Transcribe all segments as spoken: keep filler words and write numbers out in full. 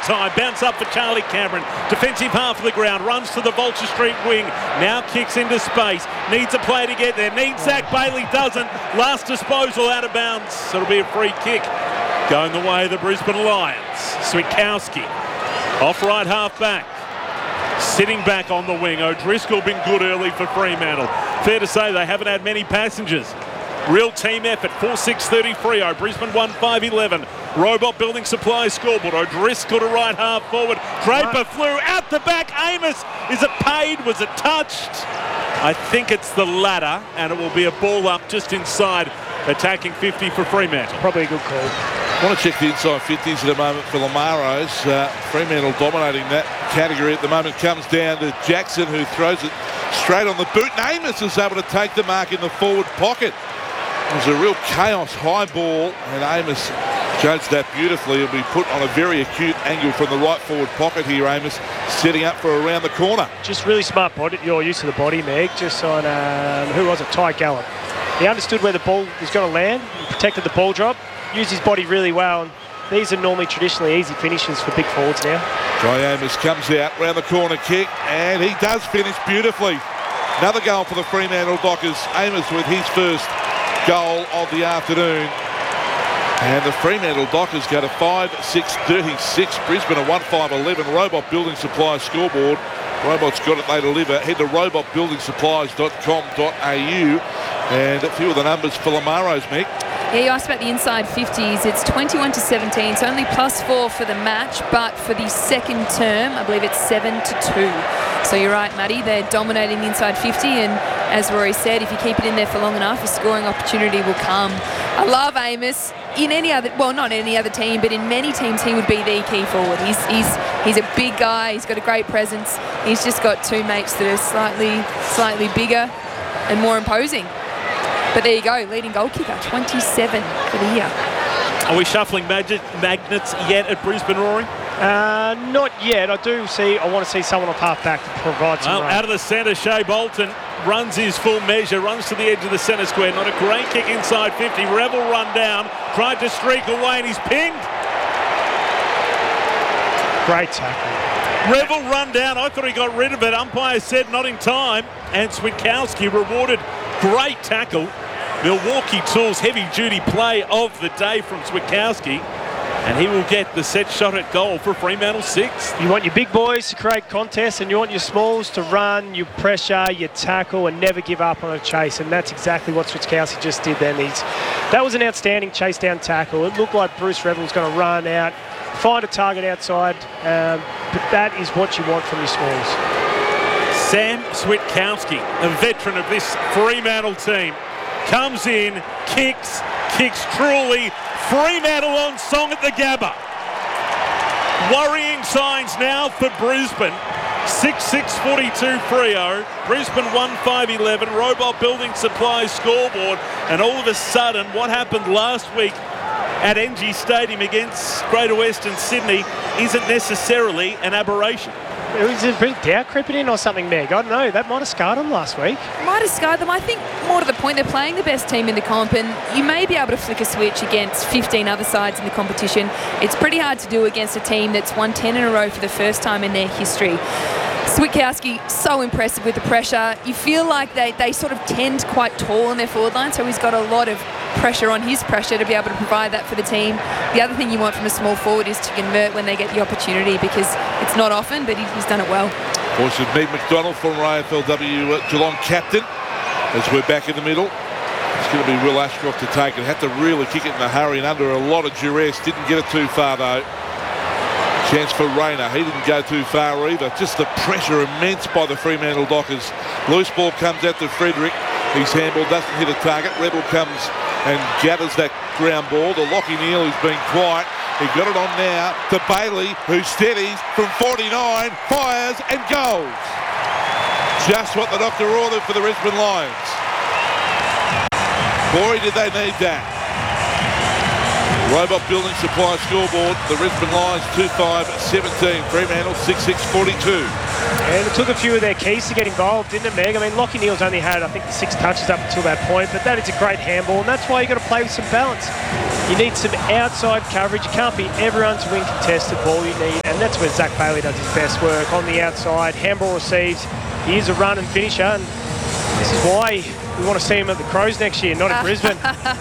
time. Bounce up for Charlie Cameron. Defensive half of the ground. Runs to the Vulture Street wing. Now kicks into space. Needs a play to get there. Needs Zach Bailey. Doesn't. Last disposal out of bounds. It'll be a free kick. Going the way of the Brisbane Lions. Switkowski. Off right half back. Sitting back on the wing. O'Driscoll been good early for Fremantle. Fair to say they haven't had many passengers. Real team effort. four six thirty Freo. Brisbane one five eleven. Robot Building Supplies scoreboard. O'Driscoll to right half forward. Draper flew out the back. Amos. Is it paid? Was it touched? I think it's the latter, and it will be a ball up just inside attacking fifty for Fremantle. Probably a good call. I want to check the inside fifties at the moment for Lamaros. Uh, Fremantle dominating that category at the moment. Comes down to Jackson, who throws it straight on the boot. And Amos is able to take the mark in the forward pocket. It was a real chaos high ball, and Amos judged that beautifully. He'll be put on a very acute angle from the right forward pocket here, Amos, setting up for around the corner. Just really smart body, your use of the body, Meg, just on, um, who was it, Ty Gallup. He understood where the ball was going to land, he protected the ball drop, used his body really well, and these are normally traditionally easy finishes for big forwards now. Jai Amos comes out, round the corner kick, and he does finish beautifully. Another goal for the Fremantle Dockers. Amos with his first goal of the afternoon. And the Fremantle Dockers go to five six thirty-six. Brisbane a one five eleven. Robot Building Supplies scoreboard. Robot's got it, they deliver. Head to robot building supplies dot com dot a u. And a few of the numbers for Lamaros, Mick. Yeah, you asked about the inside fifties. It's twenty-one to seventeen, so only plus four for the match, but for the second term, I believe it's seven to two. So you're right, Matty, they're dominating the inside fifty, and as Rory said, if you keep it in there for long enough, a scoring opportunity will come. I love Amos. In any other, well, not any other team, but in many teams, he would be the key forward. He's he's he's a big guy. He's got a great presence. He's just got two mates that are slightly slightly bigger and more imposing. But there you go, leading goal kicker, twenty-seven for the year. Are we shuffling mag- magnets yet at Brisbane, Rory? Uh, not yet. I do see, I want to see someone off half back to provide some Well, run. out of the centre, Shea Bolton runs his full measure, runs to the edge of the centre square. Not a great kick inside fifty. Revel run down, tried to streak away, and he's pinged. Great tackle. Revel run down. I thought he got rid of it. Umpire said not in time. And Switkowski rewarded. Great tackle. Milwaukee Tools heavy-duty play of the day from Switkowski. And he will get the set shot at goal for Fremantle six. You want your big boys to create contests, and you want your smalls to run, you pressure, you tackle, and never give up on a chase. And that's exactly what Switkowski just did then. He's, that was an outstanding chase down tackle. It looked like Bruce Revel was going to run out, find a target outside, um, but that is what you want from your smalls. Sam Switkowski, a veteran of this Fremantle team, comes in, kicks, kicks truly. Fremantle on song at the Gabba. Worrying signs now for Brisbane. six six forty-two Freo. Brisbane one five eleven. Robot Building Supplies scoreboard. And all of a sudden, what happened last week at N G Stadium against Greater Western Sydney isn't necessarily an aberration. Was it a bit doubt creeping in or something, Meg? I don't know. That might have scarred them last week. Might have scarred them. I think more to the point, they're playing the best team in the comp, and you may be able to flick a switch against fifteen other sides in the competition. It's pretty hard to do against a team that's won ten in a row for the first time in their history. Switkowski, so impressive with the pressure. You feel like they, they sort of tend quite tall on their forward line, so he's got a lot of pressure on his pressure to be able to provide that for the team. The other thing you want from a small forward is to convert when they get the opportunity, because it's not often, but he's done it well. Voice of Meg McDonald, former A F L W Geelong captain, as we're back in the middle. It's going to be Will Ashcroft to take it. Had to really kick it in a hurry and under a lot of duress. Didn't get it too far though. Chance for Rayner. He didn't go too far either. Just the pressure immense by the Fremantle Dockers. Loose ball comes out to Frederick. His handball doesn't hit a target. Rebel comes and gathers that ground ball. The Lockie Neal, who's been quiet. He got it on now to Bailey, who steadies from forty-nine, fires and goes. Just what the doctor ordered for the Brisbane Lions. Boy, did they need that. Robot Building Supply scoreboard. The Brisbane Lions two five seventeen. Fremantle six six forty-two. And it took a few of their keys to get involved, didn't it, Meg? I mean, Lockie Neal's only had, I think, six touches up until that point, but that is a great handball, and that's why you've got to play with some balance. You need some outside coverage. You can't be everyone to win contested ball. You need, and that's where Zach Bailey does his best work, on the outside. Handball receives. He is a run and finisher, and this is why we want to see him at the Crows next year, not at Brisbane.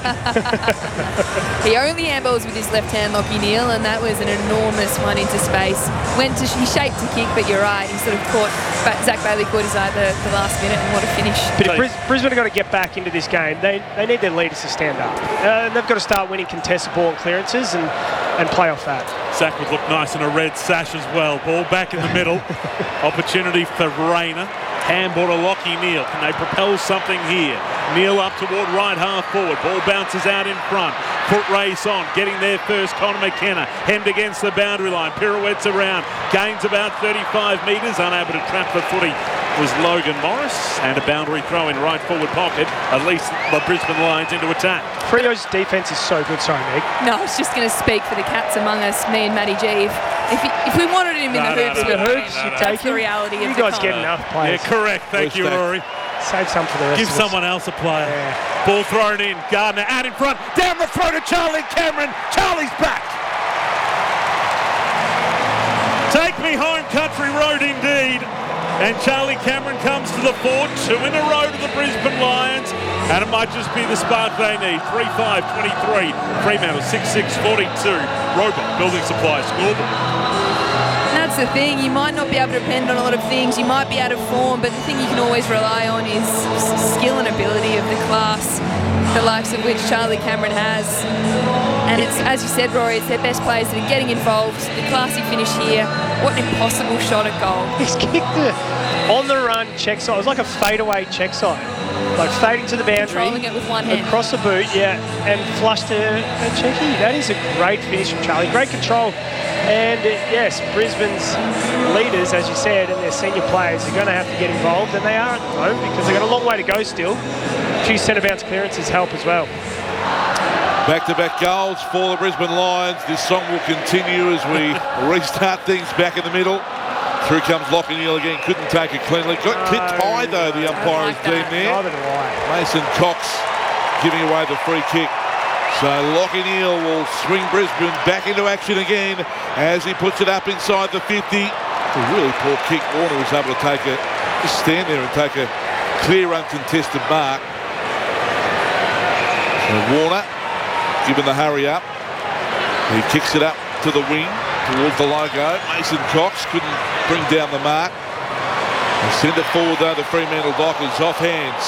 He only handballs with his left hand, Lockie Neal, and that was an enormous one into space. Went to, he shaped to kick, but you're right, he sort of caught, Zach Bailey caught his eye at the, the last minute, and what a finish. But if Bris, Brisbane have got to get back into this game, they, they need their leaders to stand up. Uh, and they've got to start winning contested ball and clearances and, and play off that. Zach would look nice in a red sash as well. Ball back in the middle. Opportunity for Rayner. Handball to Lockie Neal. Can they propel something here? Neal up toward right half forward. Ball bounces out in front. Foot race on. Getting there first, Connor McKenna. Hemmed against the boundary line. Pirouettes around. Gains about thirty-five metres. Unable to trap the footy was Logan Morris. And a boundary throw in right forward pocket. At least the Brisbane Lions into attack. Freo's defence is so good. Sorry, Meg. No, I was just going to speak for the cats among us, me and Matty G. If, if, he, if we wanted him in No, the no, hoops, no, we'd no, have hoops, him. you That's take the him. reality You of the guys comp. get enough players. Yeah, correct. Thank you, Respect. Rory. Save some for the rest Give of someone us. else a player. Yeah. Ball thrown in. Gardner out in front. Down the throw to Charlie Cameron. Charlie's back. Take me home, country road indeed. And Charlie Cameron comes to the fore. Two in a row to the Brisbane Lions. And it might just be the spark they need. three five twenty-three. Fremantle six six forty-two. Robot Building Supply scoreboard. That's the thing, you might not be able to depend on a lot of things, you might be out of form, but the thing you can always rely on is s- skill and ability of the class, the likes of which Charlie Cameron has. And it's, as you said, Rory, it's their best players that are getting involved. The classy finish here, what an impossible shot at goal. He's kicked the on the run check side. It was like a fadeaway check side. Like fading to the boundary. Controlling it with one hand. Across the boot, yeah, and flushed a, a checky. That is a great finish from Charlie. Great control. And uh, yes, Brisbane's leaders, as you said, and their senior players are going to have to get involved, and they are at the moment because they've got a long way to go still. A few centre bounce clearances help as well. Back-to-back goals for the Brisbane Lions. This song will continue as we restart things back in the middle. Through comes Lockie Neal again. Couldn't take it cleanly. Got tipped No, high though, the umpire like has deemed that. there. Neither do I. Mason Cox giving away the free kick. So Lockie Neal will swing Brisbane back into action again as he puts it up inside the fifty. It's a really poor kick. Warner was able to take it, just stand there and take a clear uncontested mark. So Warner given the hurry up. He kicks it up to the wing towards the logo. Mason Cox couldn't bring down the mark. They send it forward though to Fremantle Dockers, off hands.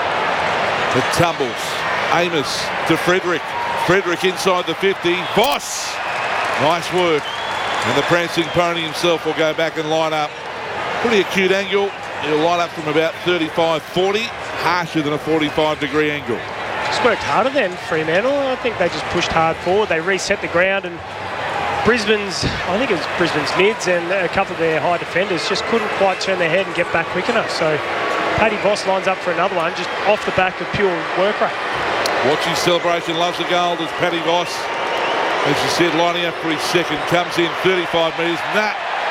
It tumbles. Amos to Frederick. Frederick inside the fifty. Voss! Nice work. And the prancing pony himself will go back and line up. Pretty acute angle. He'll line up from about thirty-five forty. Harsher than a forty-five degree angle. Just worked harder then, Fremantle. I think they just pushed hard forward. They reset the ground, and Brisbane's, I think it was Brisbane's mids and a couple of their high defenders just couldn't quite turn their head and get back quick enough. So Paddy Voss lines up for another one, just off the back of pure work rate. Watching celebration, loves the goal. There's Paddy Voss, as you said, lining up for his second. Comes in thirty-five metres. Nah,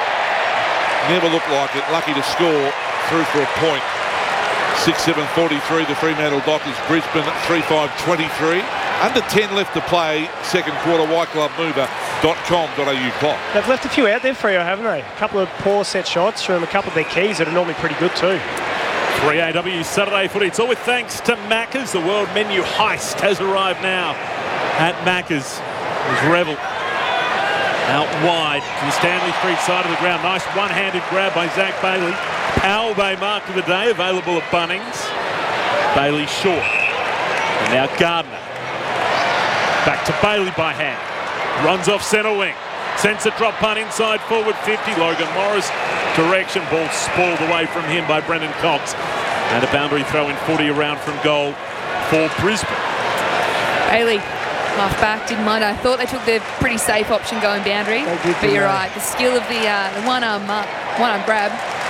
never looked like it. Lucky to score. Through for a point. six seven forty-three, the Fremantle Dockers. Brisbane three five twenty-three. Under ten left to play. Second quarter, white glove mover dot com dot a u clock. They've left a few out there for you, haven't they? A couple of poor set shots from a couple of their keys that are normally pretty good too. three A W Saturday footy. It's all with thanks to Macca's. The world menu heist has arrived now at Macca's. There's Revel out wide to the Stanley Street side of the ground. Nice one-handed grab by Zach Bailey. Powell Bay mark of the day available at Bunnings. Bailey short. And now Gardner. Back to Bailey by hand. Runs off centre wing. Sends a drop punt inside forward fifty. Logan Morris direction. Ball spoiled away from him by Brendan Cox. And a boundary throw in footy around from goal for Brisbane. Bailey, half back, didn't mind. I thought they took the pretty safe option going boundary. They did, but you're didn't they? right, the skill of the, uh, the one arm uh, one arm grab.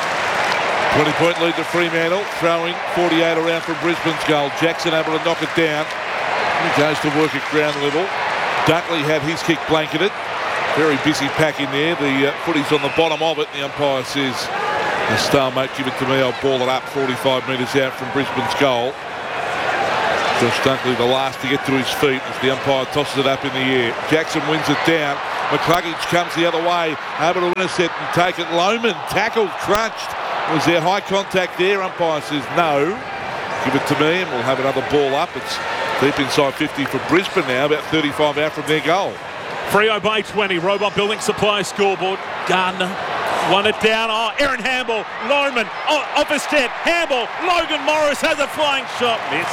twenty point lead to Fremantle. Throwing forty-eight around from Brisbane's goal. Jackson able to knock it down. He goes to work at ground level. Dunkley had his kick blanketed. Very busy pack in there. The uh, footy's on the bottom of it. The umpire says, the stalemate, give it to me. I'll ball it up forty-five metres out from Brisbane's goal. Josh Dunkley the last to get to his feet as the umpire tosses it up in the air. Jackson wins it down. McCluggage comes the other way, able to intercept and take it. Lohman tackled, crunched. Was there high contact there? Umpire says no. Give it to me and we'll have another ball up. It's deep inside fifty for Brisbane now, about thirty-five out from their goal. Freo by twenty, Robot Building Supply scoreboard. Gardner won it down. Oh, Aaron Hamble, Lohman, oh, off a step. Hamble, Logan Morris has a flying shot. Miss.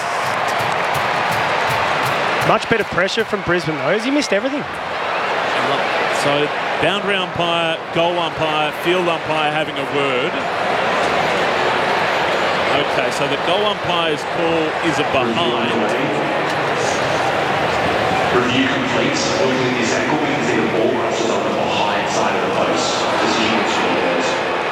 Much better pressure from Brisbane though. He missed everything. So boundary umpire, goal umpire, field umpire having a word. Okay, so the goal umpire's call is a behind. Review complete. Supposedly this ankle means that the ball crosses on the behind side of the post. Decision is yours.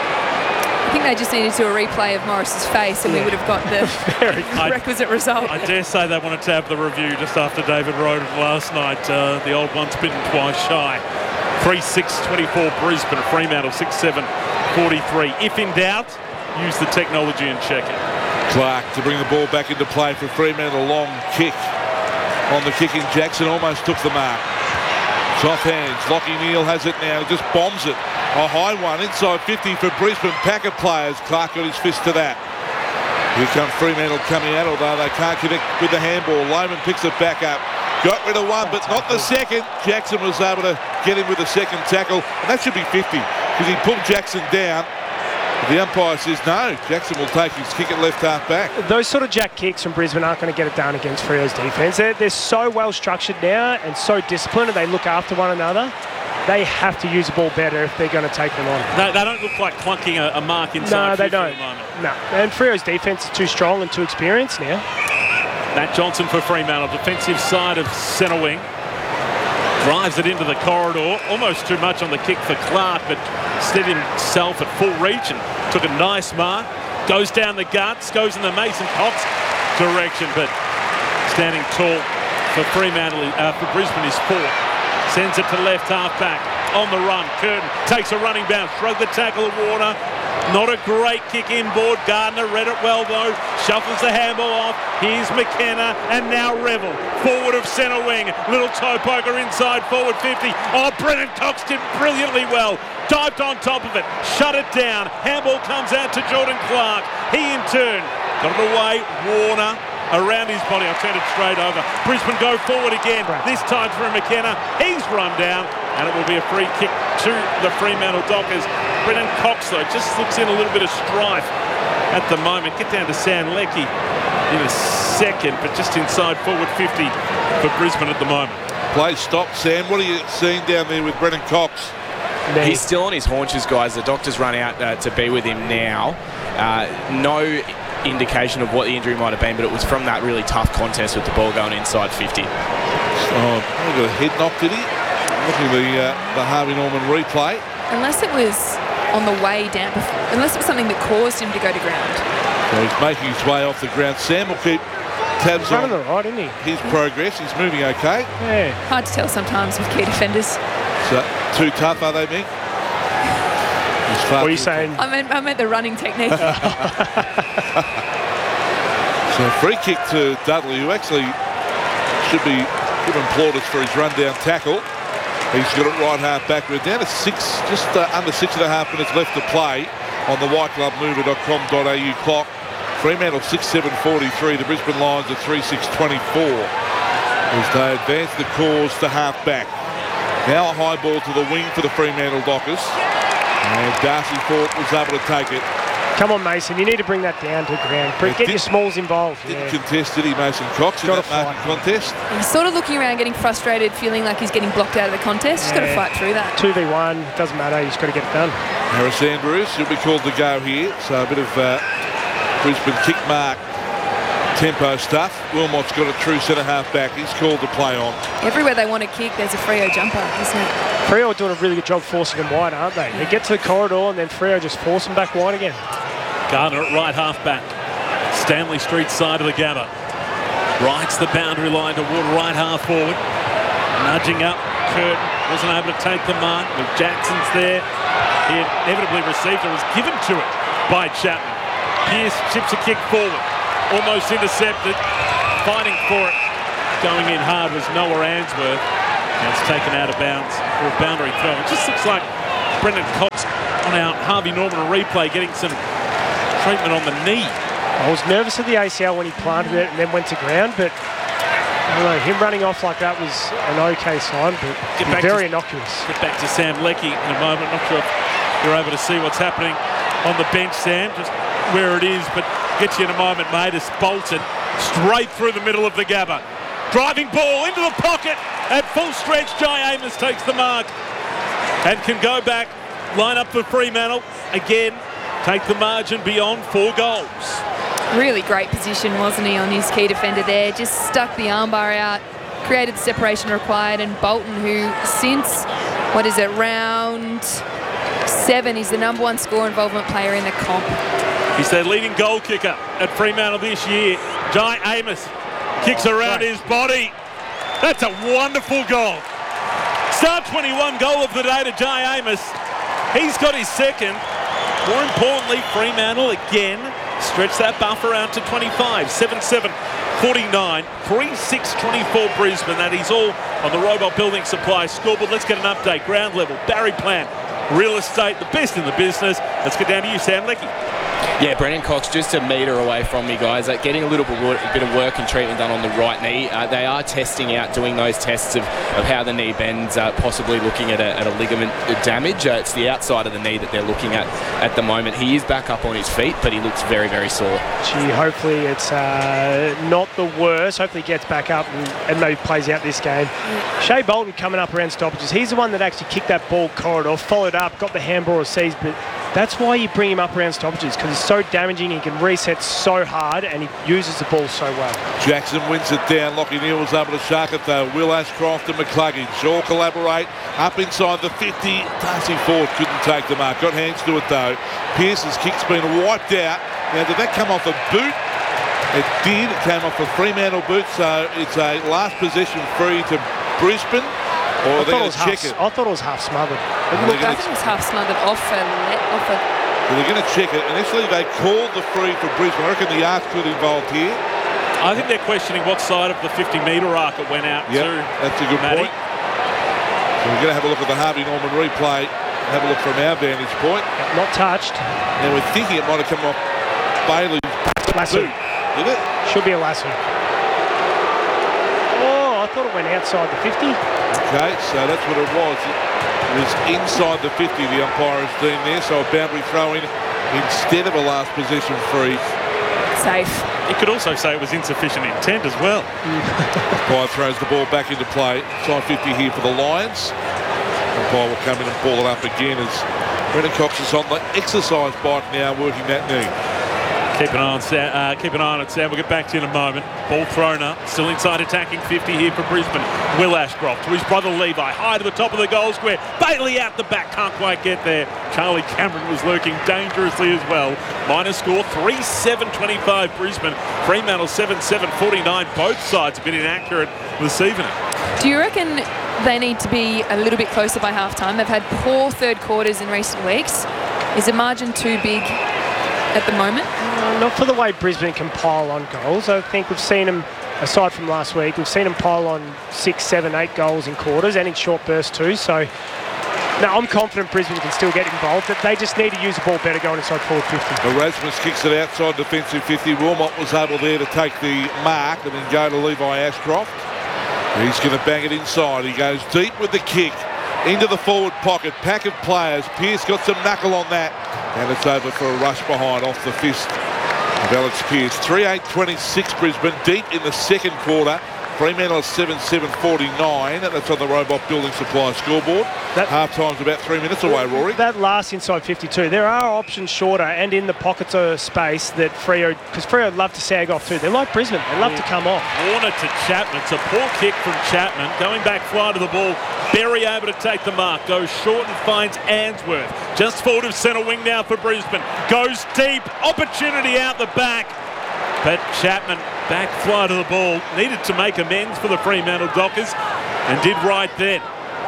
I think they just needed to do a replay of Morris's face and we would have got the requisite result. I dare say they wanted to have the review just after David Roden last night. Uh, the old once bitten, twice shy. three six twenty-four Brisbane, Fremantle six seven forty-three. If in doubt, use the technology and check it. Clark to bring the ball back into play for Fremantle. Long kick on the kick in. Jackson almost took the mark. Soft hands. Lockie Neal has it now. Just bombs it. A high one inside fifty for Brisbane. Pack of players. Clark got his fist to that. Here comes Fremantle coming out, although they can't connect with the handball. Lohman picks it back up. Got rid of one, but not the second. Jackson was able to get him with the second tackle. And that should be fifty because he pulled Jackson down. The umpire says no. Jackson will take his kick at left half back. Those sort of jack kicks from Brisbane aren't going to get it done against Freo's defence. They're, they're so well structured now and so disciplined and they look after one another. They have to use the ball better if they're going to take them on. They, they don't look like clunking a, a mark inside. No, they don't. don't. No, and Freo's defence is too strong and too experienced now. Matt Johnson for Fremantle, defensive side of centre wing. Drives it into the corridor, almost too much on the kick for Clark, but set himself at full reach and took a nice mark. Goes down the guts, goes in the Mason Cox direction, but standing tall for Fremantle, uh, for Brisbane is fourth. Sends it to left half back. On the run, Curtin takes a running bounce, shrug the tackle of Warner. Not a great kick inboard. Gardner read it well though. Shuffles the handball off. Here's McKenna and now Revel. Forward of centre wing. Little toe poker inside forward fifty. Oh, Brennan Cox did brilliantly well. Dived on top of it. Shut it down. Handball comes out to Jordan Clark. He in turn got it away. Warner around his body. I'll turn it straight over. Brisbane go forward again. This time for McKenna. He's run down. And it will be a free kick to the Fremantle Dockers. Brennan Cox, though, just looks in a little bit of strife at the moment. Get down to Sam Leckie in a second, but just inside forward fifty for Brisbane at the moment. Play stopped, Sam. What are you seeing down there with Brennan Cox? He's still on his haunches, guys. The doctors run out uh, to be with him now. Uh, no indication of what the injury might have been, but it was from that really tough contest with the ball going inside fifty. Oh, he got a head knock, did he? Looking at the, uh, the Harvey Norman replay. Unless it was on the way down, unless it was something that caused him to go to ground. So he's making his way off the ground. Sam will keep tabs He's on running the right, isn't he? his progress. He's moving okay. Yeah. Hard to tell sometimes with key defenders. So too tough, are they, Mick? What are you saying? I meant, I meant the running technique. So free kick to Dudley, who actually should be given plaudits for his run-down tackle. He's got it right half back. We're down to six, just uh, under six and a half minutes left to play on the white glove mover dot com dot a u clock. Fremantle six seven forty-three. The Brisbane Lions are three six twenty-four as they advance the cause to half back. Now a high ball to the wing for the Fremantle Dockers. And Darcy Fort was able to take it. Come on, Mason. You need to bring that down to the ground. Yeah, Get your smalls involved. Didn't Yeah. contest, did he, Mason Cox, in Gotta that marking fight. contest? He's sort of looking around, getting frustrated, feeling like he's getting blocked out of the contest. He's got to Yeah. fight through that. two v one, doesn't matter. You've got to get it done. Harris Andrews, he'll be called to go here. So a bit of uh, Brisbane kick mark tempo stuff. Wilmot's got a true centre half back. He's called to play on. Everywhere they want to kick, there's a Freo jumper, isn't it? Freo are doing a really good job forcing them wide, aren't they? They get to the corridor and then Freo just force them back wide again. Gardner at right half back. Stanley Street side of the Gabba. Rides the boundary line toward right half forward. Nudging up, Curtin wasn't able to take the mark. With Jackson's there, he inevitably received it. Was given to it by Chapman. Pearce chips a kick forward, almost intercepted, fighting for it. Going in hard was Noah Answorth. And it's taken out of bounds for a boundary throw. It just looks like Brendan Cox on our Harvey Norman replay getting some treatment on the knee. I was nervous of the A C L when he planted it and then went to ground, but I don't know, him running off like that was an okay sign, but very to, innocuous. Get back to Sam Leckie in a moment. Not sure if you're able to see what's happening on the bench, Sam, just where it is, but get you in a moment, mate. It's Bolton straight through the middle of the Gabba. Driving ball into the pocket at full stretch. Jai Amos takes the mark and can go back, line up for Fremantle again, take the margin beyond four goals. Really great position, wasn't he, on his key defender there. Just stuck the armbar out, created the separation required, and Bolton, who since, what is it, round seven, is the number one score involvement player in the comp. He's their leading goal kicker at Fremantle this year. Jai Amos kicks around his body. That's a wonderful goal. Star twenty-one goal of the day to Jai Amos. He's got his second. More importantly, Fremantle again stretch that buffer out to twenty-five. seven seven forty-nine. three six twenty-four Brisbane. That is all on the Robot Building Supply scoreboard. Let's get an update. Ground level. Barry Plant. Real estate, the best in the business. Let's get down to you, Sam Leckie. Yeah, Brendan Cox just a metre away from me, guys. Uh, getting a little bit, a bit of work and treatment done on the right knee. Uh, they are testing out, doing those tests of, of how the knee bends, uh, possibly looking at a, at a ligament damage. Uh, it's the outside of the knee that they're looking at at the moment. He is back up on his feet, but he looks very, very sore. Gee, hopefully it's uh, not the worst. Hopefully he gets back up and, and maybe plays out this game. Shea Bolton coming up around stoppages. He's the one that actually kicked that ball corridor, followed up, got the handball received, but that's why you bring him up around stoppages, because he's so damaging. He can reset so hard and he uses the ball so well. Jackson wins it down. Lockie Neal was able to shark it though. Will Ashcroft and McCluggage all collaborate up inside the fifty. Darcy Ford couldn't take the mark. Got hands to it though. Pearce's kick's been wiped out. Now did that come off a boot? It did. It came off a Fremantle boot, so it's a last possession free to Brisbane. Or are they going to check half, it? I thought it was half smothered. It looked, I think it was half smothered off a, off a Well, they're going to check it. Initially, they called the free for Brisbane. I reckon the arc could involved here. I think they're questioning what side of the fifty metre arc it went out yep, to. That's a good Matty. point. So we're going to have a look at the Harvey Norman replay. Have a look from our vantage point. Not touched. Now we're thinking it might have come off Bailey's Lasso. boot. Did it? Should be a lasso. Oh, I thought it went outside the fifty. Okay, so that's what it was. It was inside the fifty, the umpire has deemed there, so a boundary throw in instead of a last possession free. safe. You could also say it was insufficient intent as well. Umpire throws the ball back into play. Side fifty here for the Lions. Umpire will come in and ball it up again as Brendan Cox is on the exercise bike now, working that knee. Keep an eye on Sam. Uh, keep an eye on it, Sam. We'll get back to you in a moment. Ball thrown up. Still inside attacking fifty here for Brisbane. Will Ashcroft to his brother Levi. High to the top of the goal square. Bailey out the back. Can't quite get there. Charlie Cameron was lurking dangerously as well. Minor score three seven twenty-five Brisbane. Fremantle seven seven forty-nine. Both sides a bit inaccurate this evening. Do you reckon they need to be a little bit closer by half-time? They've had poor third quarters in recent weeks. Is the margin too big at the moment? Uh, not for the way Brisbane can pile on goals. I think we've seen them, aside from last week, we've seen them pile on six, seven, eight goals in quarters and in short bursts too. So, no, I'm confident Brisbane can still get involved. But they just need to use the ball better going inside forward fifty. Erasmus kicks it outside defensive fifty. Wilmot was able there to take the mark and then go to Levi Ashcroft. He's going to bang it inside. He goes deep with the kick into the forward pocket. Pack of players. Pearce got some knuckle on that. And it's over for a rush behind off the fist of Alex Pearce. three eight twenty-six Brisbane, deep in the second quarter. Fremantle seven seven forty-nine. That's on the Robot Building Supply scoreboard. That, Half-time's about three minutes away, Rory. That last inside fifty-two, there are options shorter and in the pockets of space that Freo, because Freo love to sag off too. They're like Brisbane, they love to come off. Warner to Chapman. It's a poor kick from Chapman. Going back fly to the ball. Berry able to take the mark. Goes short and finds Answorth. Just forward of centre wing now for Brisbane. Goes deep. Opportunity out the back. But Chapman back fly to the ball. Needed to make amends for the Fremantle Dockers. and did right then.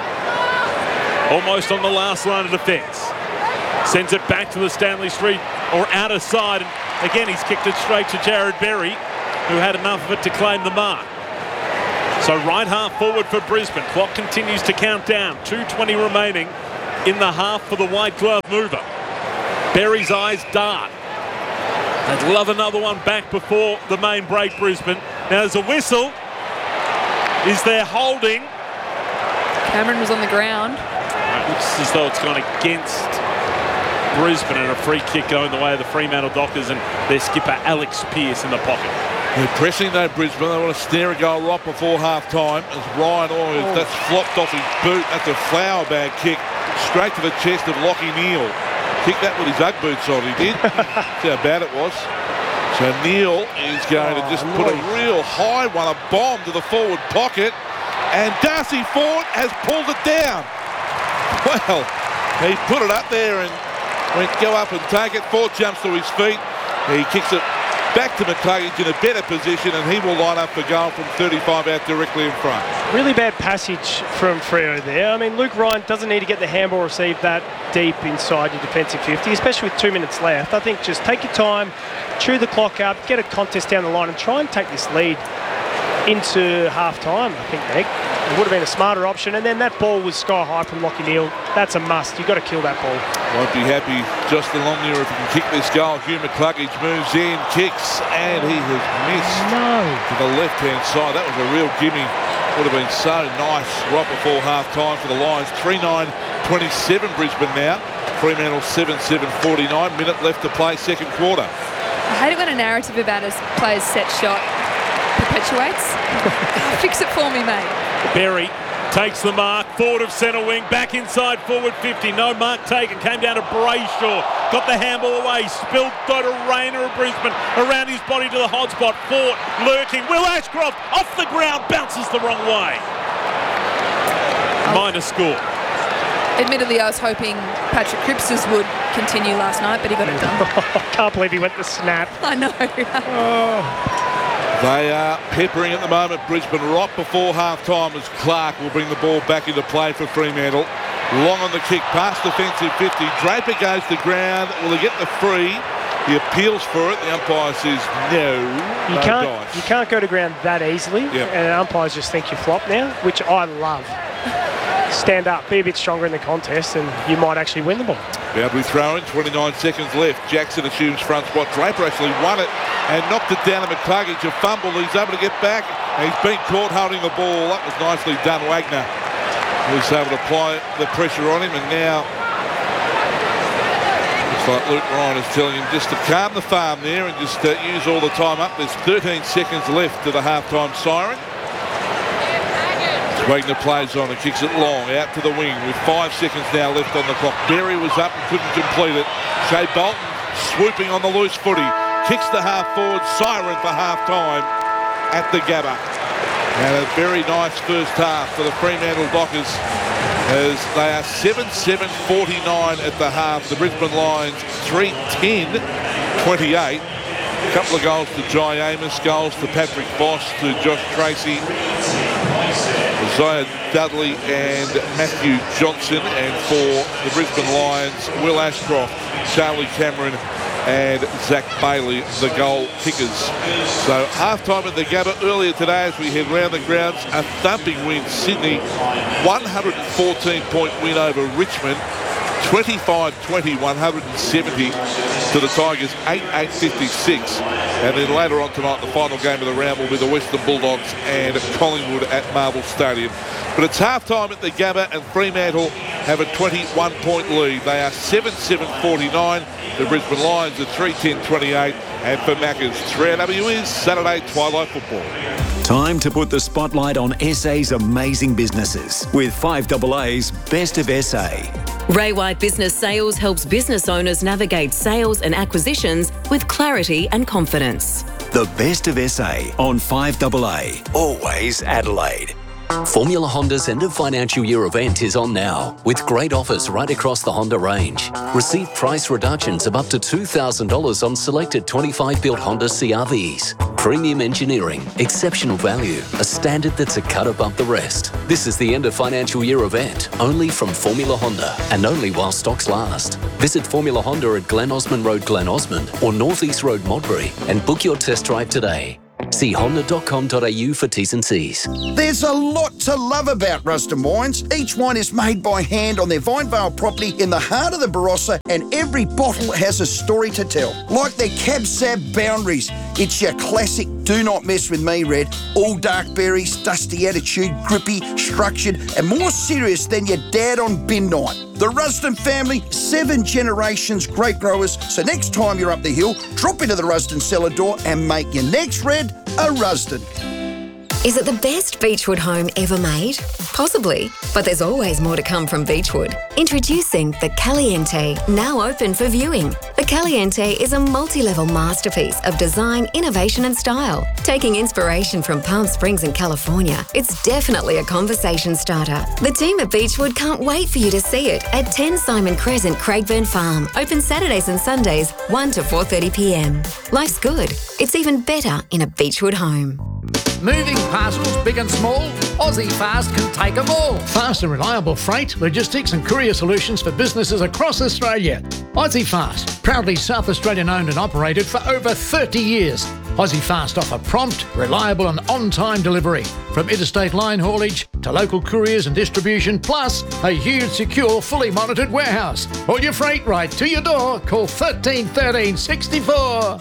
Almost on the last line of defence. Sends it back to the Stanley Street or outer side. And again, he's kicked it straight to Jared Berry, who had enough of it to claim the mark. So right half forward for Brisbane. Clock continues to count down. two twenty remaining in the half for the white glove mover. Berry's eyes dart. I'd love another one back before the main break, Brisbane. Now there's a whistle. Is there holding? Cameron was on the ground. It looks as though it's gone against Brisbane, and a free kick going the way of the Fremantle Dockers and their skipper Alex Pearce in the pocket. They're pressing though, Brisbane. They want to snare a goal right before half time as Ryan Oyers, oh. that's flopped off his boot. That's a flower bag kick straight to the chest of Lockie Neal. Kicked that with his Ugg boots on, he did. See how bad it was. So Neal is going oh, to just put a real high one, a bomb to the forward pocket. And Darcy Ford has pulled it down. Well, he put it up there and went go up and take it. Ford jumps to his feet. He kicks it back to McCluggage in a better position, and he will line up for goal from thirty-five out directly in front. Really bad passage from Freo there. I mean, Luke Ryan doesn't need to get the handball received that deep inside your defensive fifty, especially with two minutes left. I think just take your time, chew the clock up, get a contest down the line and try and take this lead into half-time, I think, Meg. It would have been a smarter option, and then that ball was sky high from Lockie Neal. That's a must. You've got to kill that ball. Won't be happy Justin Longmuir if he can kick this goal. Hugh McCluggage moves in, kicks, and he has missed no. to the left-hand side. That was a real gimme. Would have been so nice right before half-time for the Lions. three nine twenty-seven Brisbane now. Fremantle seven seven forty-nine. Minute left to play, second quarter. I hate it when a narrative about a player's set shot perpetuates. Fix it for me, mate. Berry takes the mark, forward of centre wing, back inside forward fifty. No mark taken, came down to Brayshaw, got the handball away, spilled Dota Rayner of Brisbane around his body to the hot spot. Fort lurking, Will Ashcroft off the ground, bounces the wrong way. Minor score. Admittedly, I was hoping Patrick Cripps would continue last night, but he got it done. I can't believe he went the snap. I know. oh. They are peppering at the moment Brisbane right before half-time as Clark will bring the ball back into play for Fremantle. Long on the kick, past defensive fifty. Draper goes to ground. Will he get the free? He appeals for it. The umpire says no. You no can't. dice. You can't go to ground that easily, yep. and umpires just think you flop now, which I love. Stand up, be a bit stronger in the contest, and you might actually win the ball. Boundary throw in, twenty-nine seconds left. Jackson assumes front spot. Draper actually won it and knocked it down to McCluggage. A fumble, he's able to get back. And he's been caught holding the ball. That was nicely done. Wagner was able to apply the pressure on him, and now looks like Luke Ryan is telling him just to calm the farm there and just uh, use all the time up. There's thirteen seconds left to the halftime siren. Wagner plays on and kicks it long out to the wing with five seconds now left on the clock. Berry was up and couldn't complete it. Shea Bolton swooping on the loose footy. Kicks the half forward, siren for half time at the Gabba. And a very nice first half for the Fremantle Dockers as they are seven seven forty-nine at the half. The Brisbane Lions three ten twenty-eight. A couple of goals to Jai Amos, goals to Patrick Voss, to Josh Tracy, Isaiah Dudley and Matthew Johnson, and for the Brisbane Lions, Will Ashcroft, Charlie Cameron and Zach Bailey, the goal kickers. So half-time at the Gabba earlier today as we head round the grounds, a thumping win. Sydney, one hundred fourteen point win over Richmond, twenty-five twenty, one hundred seventy to the Tigers, eight eight fifty-six. And then later on tonight, the final game of the round will be the Western Bulldogs and Collingwood at Marvel Stadium. But it's half-time at the Gabba and Fremantle have a twenty-one point lead. They are seven seven forty-nine. The Brisbane Lions are three ten twenty-eight. And for Maccas, three R W is Saturday Twilight Football. Time to put the spotlight on S A's amazing businesses with five A A's Best of S A. Ray White Business Sales helps business owners navigate sales and acquisitions with clarity and confidence. The Best of S A on five A A. Always Adelaide. Formula Honda's end of financial year event is on now, with great offers right across the Honda range. Receive price reductions of up to two thousand dollars on selected twenty-five built Honda C R Vs. Premium engineering, exceptional value, a standard that's a cut above the rest. This is the end of financial year event, only from Formula Honda, and only while stocks last. Visit Formula Honda at Glen Osmond Road, Glen Osmond, or North East Road, Modbury, and book your test drive today. See honda dot com dot a u for T's and C's. There's a lot to love about Rusden Wines. Each wine is made by hand on their Vinevale property in the heart of the Barossa, and every bottle has a story to tell. Like their Cab Sav Boundaries. It's your classic do not mess with me red. All dark berries, dusty attitude, grippy, structured, and more serious than your dad on bin night. The Rusden family, seven generations grape growers. So next time you're up the hill, drop into the Rusden cellar door and make your next red a Rusden. Is it the best Beechwood home ever made? Possibly, but there's always more to come from Beechwood. Introducing the Caliente, now open for viewing. The Caliente is a multi-level masterpiece of design, innovation and style. Taking inspiration from Palm Springs in California, it's definitely a conversation starter. The team at Beechwood can't wait for you to see it at ten Simon Crescent, Craigburn Farm. Open Saturdays and Sundays, one to four thirty p m. Life's good. It's even better in a Beechwood home. Moving parcels, big and small, Aussie Fast can take them all. Fast and reliable freight, logistics and courier solutions for businesses across Australia. Aussie Fast, proudly South Australian owned and operated for over thirty years. Aussie Fast offer prompt, reliable and on-time delivery. From interstate line haulage to local couriers and distribution, plus a huge, secure, fully monitored warehouse. All your freight right to your door. Call thirteen thirteen sixty-four.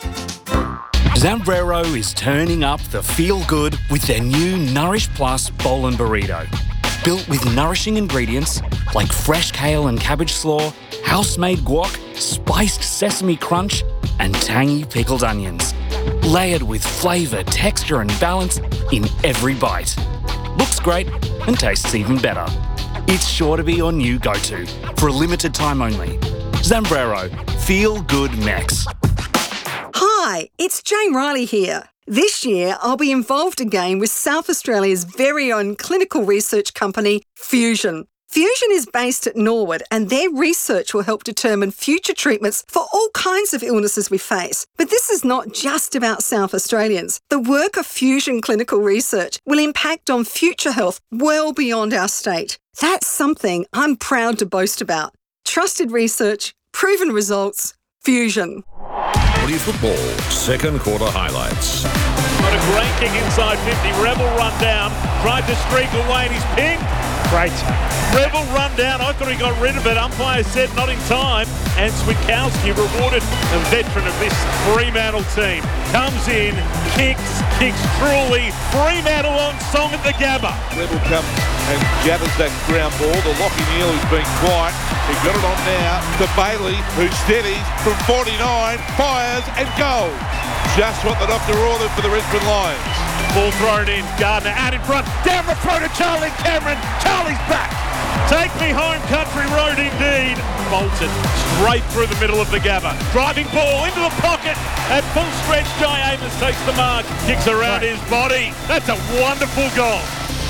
Zambrero is turning up the feel-good with their new Nourish Plus Bowl and Burrito. Built with nourishing ingredients like fresh kale and cabbage slaw, house-made guac, spiced sesame crunch, and tangy pickled onions. Layered with flavour, texture and balance in every bite. Looks great and tastes even better. It's sure to be your new go-to for a limited time only. Zambrero, Feel Good Mex. Hi, it's Jane Riley here. This year, I'll be involved again with South Australia's very own clinical research company, Fusion. Fusion is based at Norwood, and their research will help determine future treatments for all kinds of illnesses we face. But this is not just about South Australians. The work of Fusion Clinical Research will impact on future health well beyond our state. That's something I'm proud to boast about. Trusted research, proven results, Fusion. Footy football, second quarter highlights. Got a great kick inside fifty. Rebel run down. Tried to streak away and he's pinged. Great. Rebel run down. I thought he got rid of it. Umpire said not in time. And Switkowski rewarded a veteran of this Fremantle team. Comes in, kicks, kicks truly. Fremantle on song at the Gabba. Rebel comes and gathers that ground ball. The Lockie Neal who's been quiet. He got it on now to Bailey, who steadies from forty-nine, fires and goal. Just what the doctor ordered for the Brisbane Lions. Ball thrown in, Gardner out in front, down the throat of Charlie Cameron. Charlie's back. Take me home, country road indeed. Bolted straight through the middle of the Gabba. Driving ball into the pocket. At full stretch, Jai Amos takes the mark. Kicks around his body. That's a wonderful goal.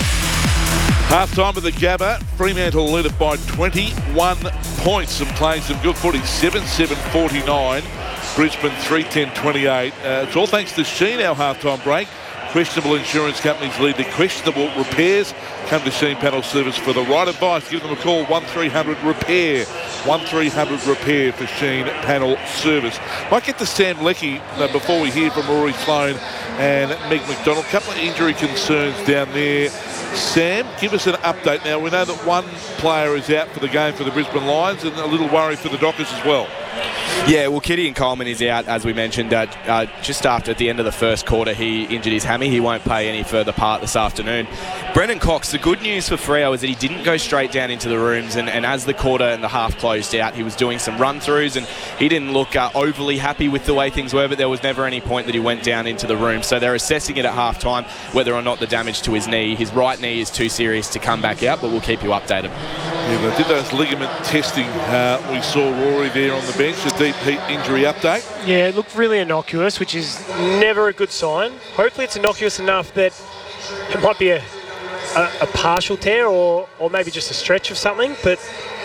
Half time of the Gabba, Fremantle lead it by twenty-one points and playing some good footy, seven seven forty-nine. Brisbane three ten twenty-eight. Uh, it's all thanks to Sheen, our half-time break. Questionable insurance companies lead to questionable repairs. Come to Sheen Panel Service for the right advice. Give them a call, one three hundred repair. one three hundred repair for Sheen Panel Service. Might get to Sam Leckie uh, before we hear from Rory Sloane and Meg McDonald. A couple of injury concerns down there. Sam, give us an update now. We know that one player is out for the game for the Brisbane Lions and a little worry for the Dockers as well. Yeah, well, Gideon Coleman is out, as we mentioned, uh, uh, just after at the end of the first quarter, he injured his hammy. He won't play any further part this afternoon. Brendan Cox, the good news for Freo is that he didn't go straight down into the rooms, and, and as the quarter and the half closed out, he was doing some run-throughs, and he didn't look uh, overly happy with the way things were, but there was never any point that he went down into the room. So they're assessing it at half-time, whether or not the damage to his knee. His right knee is too serious to come back out, but we'll keep you updated. Yeah, they did those ligament testing. Uh, we saw Rory there on the bench, a deep heat injury update. Yeah, it looked really innocuous, which is never a good sign. Hopefully it's innocuous enough that it might be a, a, a partial tear or, or maybe just a stretch of something, but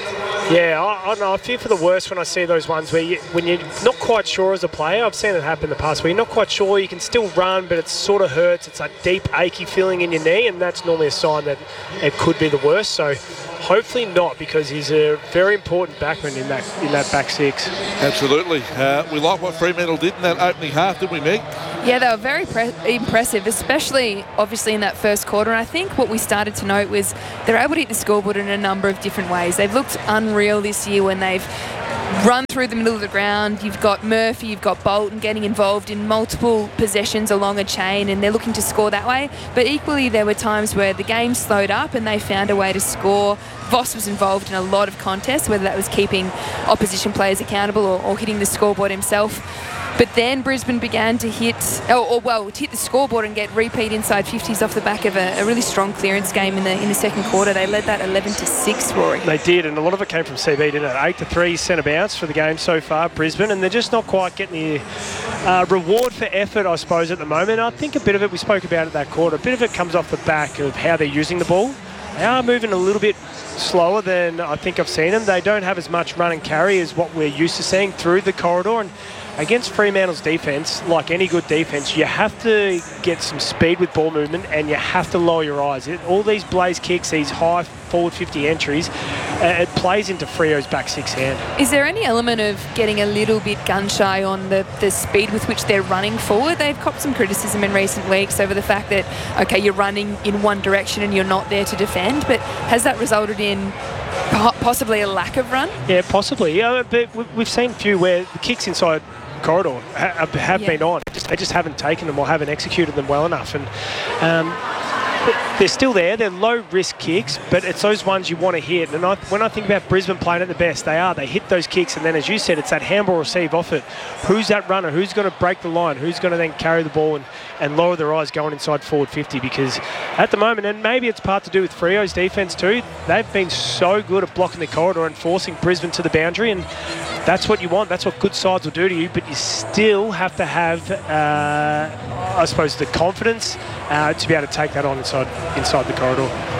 Yeah, I, I don't know. I fear for the worst when I see those ones where you, when you're not quite sure as a player. I've seen it happen in the past where you're not quite sure. You can still run, but it sort of hurts. It's a deep, achy feeling in your knee, and that's normally a sign that it could be the worst. So hopefully not, because he's a very important backman in that in that back six. Absolutely. Uh, we like what Fremantle did in that opening half, didn't we, Meg? Yeah, they were very pre- impressive, especially obviously in that first quarter. And I think what we started to note was they're able to hit the scoreboard in a number of different ways. They've looked unreal this year when they've run through the middle of the ground. You've got Murphy, you've got Bolton getting involved in multiple possessions along a chain, and they're looking to score that way. But equally, there were times where the game slowed up and they found a way to score. Voss was involved in a lot of contests, whether that was keeping opposition players accountable or, or hitting the scoreboard himself. But then Brisbane began to hit, or, or well, to hit the scoreboard and get repeat inside fifties off the back of a, a really strong clearance game in the in the second quarter. They led that eleven to six, Rory. They did, and a lot of it came from C B, didn't it? eight to three centre bounce for the game so far, Brisbane, and they're just not quite getting the uh, reward for effort, I suppose, at the moment. I think a bit of it, we spoke about it that quarter, a bit of it comes off the back of how they're using the ball. They are moving a little bit slower than I think I've seen them. They don't have as much run and carry as what we're used to seeing through the corridor, and against Fremantle's defence, like any good defence, you have to get some speed with ball movement and you have to lower your eyes. It, all these blaze kicks, these high forward fifty entries, uh, it plays into Freo's back six hand. Is there any element of getting a little bit gun-shy on the, the speed with which they're running forward? They've copped some criticism in recent weeks over the fact that, okay, you're running in one direction and you're not there to defend, but has that resulted in possibly a lack of run? Yeah, possibly. Yeah, but we've seen a few where the kicks inside corridor have, have yeah. been on. They just haven't taken them or haven't executed them well enough. And um, they're still there. They're low-risk kicks, but it's those ones you want to hit. And I, when I think about Brisbane playing at the best, they are. They hit those kicks, and then, as you said, it's that handball receive off it. Who's that runner? Who's going to break the line? Who's going to then carry the ball and, and lower their eyes going inside forward fifty? Because at the moment, and maybe it's part to do with Freo's defence too, they've been so good at blocking the corridor and forcing Brisbane to the boundary, and that's what you want. That's what good sides will do to you, but you still have to have, uh, I suppose, the confidence uh, to be able to take that on inside inside the corridor.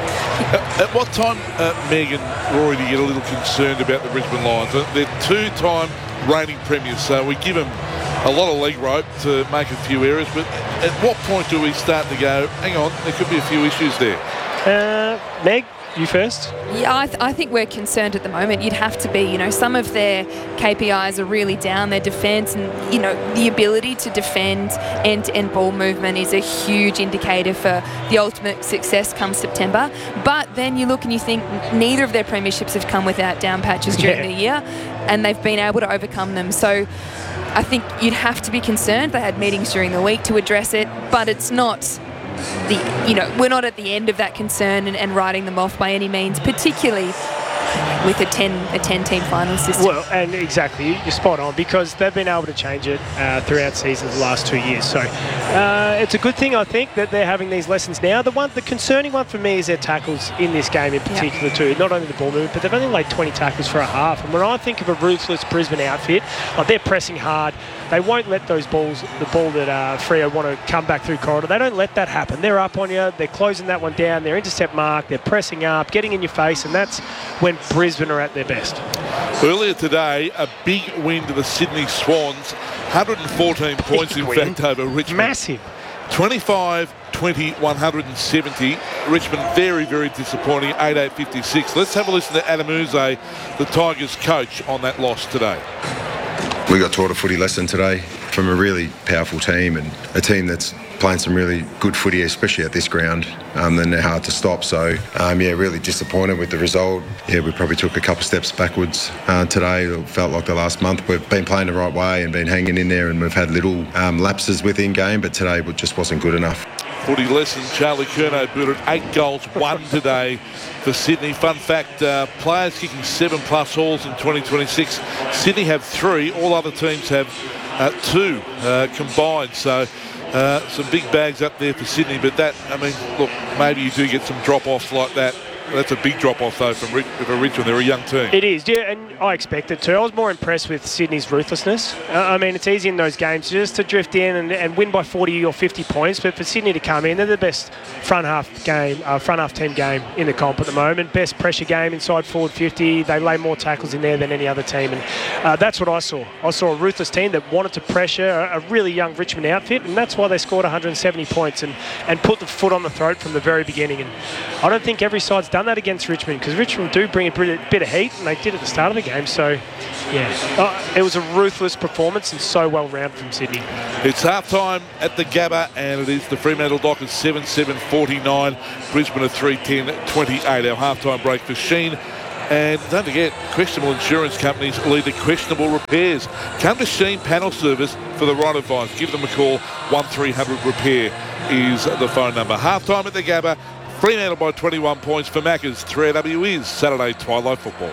Uh, at what time, uh, Meg and Rory, do you get a little concerned about the Brisbane Lions? They're two-time reigning premiers, so we give them a lot of leg rope to make a few errors, but at what point do we start to go, hang on, there could be a few issues there? Uh, Meg? You first? Yeah, I, th- I think we're concerned at the moment. You'd have to be, you know, some of their K P Is are really down. Their defence and, you know, the ability to defend end-to-end ball movement is a huge indicator for the ultimate success come September. But then you look and you think neither of their premierships have come without down patches during yeah. the year, and they've been able to overcome them. So I think you'd have to be concerned. They had meetings during the week to address it, but it's not... The, you know, we're not at the end of that concern and, and writing them off by any means, particularly with a ten a ten team final system. Well, and exactly, you're spot on, because they've been able to change it uh, throughout seasons the last two years. So uh, it's a good thing, I think, that they're having these lessons now. The one, the concerning one for me is their tackles in this game in particular yep. too. Not only the ball movement, but they've only laid twenty tackles for a half. And when I think of a ruthless Brisbane outfit, like they're pressing hard. They won't let those balls, the ball that uh, Freo want to come back through corridor, they don't let that happen. They're up on you, they're closing that one down, they're intercept mark, they're pressing up, getting in your face, and that's when Brisbane are at their best. Earlier today, a big win to the Sydney Swans, one hundred fourteen points in fact over Richmond. Massive. twenty-five twenty, one hundred seventy. Richmond very, very disappointing, eighty-eight fifty-six. Let's have a listen to Adam Uze, the Tigers coach, on that loss today. We got taught a footy lesson today from a really powerful team, and a team that's playing some really good footy, especially at this ground. Um, and they're hard to stop. So, um, yeah, really disappointed with the result. Yeah, we probably took a couple steps backwards uh, today. It felt like the last month we've been playing the right way and been hanging in there, and we've had little um, lapses within game, but today it just wasn't good enough. Footy lesson, Charlie Curnow booted eight goals, one today for Sydney. Fun fact, uh, players kicking seven plus hauls in twenty twenty-six. Sydney have three, all other teams have uh, two uh, combined. So uh, some big bags up there for Sydney, but that, I mean, look, maybe you do get some drop-offs like that that's a big drop-off, though, from Rich, for Richmond. They're a young team. It is, yeah, and I expected to. I was more impressed with Sydney's ruthlessness. Uh, I mean, it's easy in those games just to drift in and, and win by forty or fifty points, but for Sydney to come in, they're the best front half game, uh, front half team game in the comp at the moment. Best pressure game inside forward fifty. They lay more tackles in there than any other team, and uh, that's what I saw. I saw a ruthless team that wanted to pressure a, a really young Richmond outfit, and that's why they scored one hundred seventy points and, and put the foot on the throat from the very beginning. And I don't think every side's done that against Richmond, because Richmond do bring a bit of heat, and they did at the start of the game. So, yeah, uh, it was a ruthless performance and so well rounded from Sydney. It's half-time at the Gabba, and it is the Fremantle Dockers seven seven forty-nine, Brisbane at three ten twenty-eight. Our half-time break for Sheen. And don't forget, questionable insurance companies lead to questionable repairs. Come to Sheen Panel Service for the right advice. Give them a call. one three hundred repair is the phone number. Half-time at the Gabba. Fremantle by twenty-one points for Maccas. three A W is Saturday Twilight Football.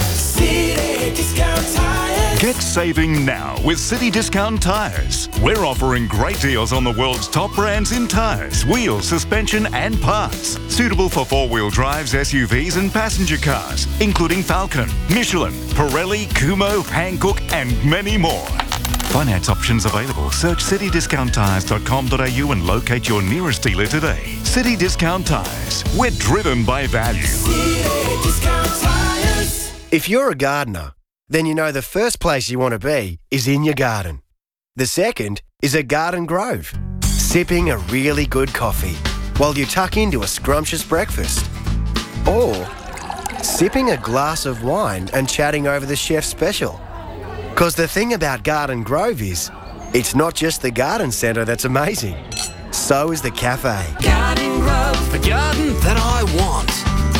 City Discount Tires. Get saving now with City Discount Tires. We're offering great deals on the world's top brands in tyres, wheels, suspension and parts. Suitable for four-wheel drives, S U Vs and passenger cars, including Falcon, Michelin, Pirelli, Kumho, Hankook and many more. Finance options available. Search city discount tires dot com dot a u and locate your nearest dealer today. City Discount Tires. We're driven by value. City Discount Tires. If you're a gardener, then you know the first place you want to be is in your garden. The second is a garden grove, sipping a really good coffee while you tuck into a scrumptious breakfast. Or sipping a glass of wine and chatting over the chef's special. Because the thing about Garden Grove is, it's not just the garden centre that's amazing. So is the cafe. Garden Grove, the garden that I want.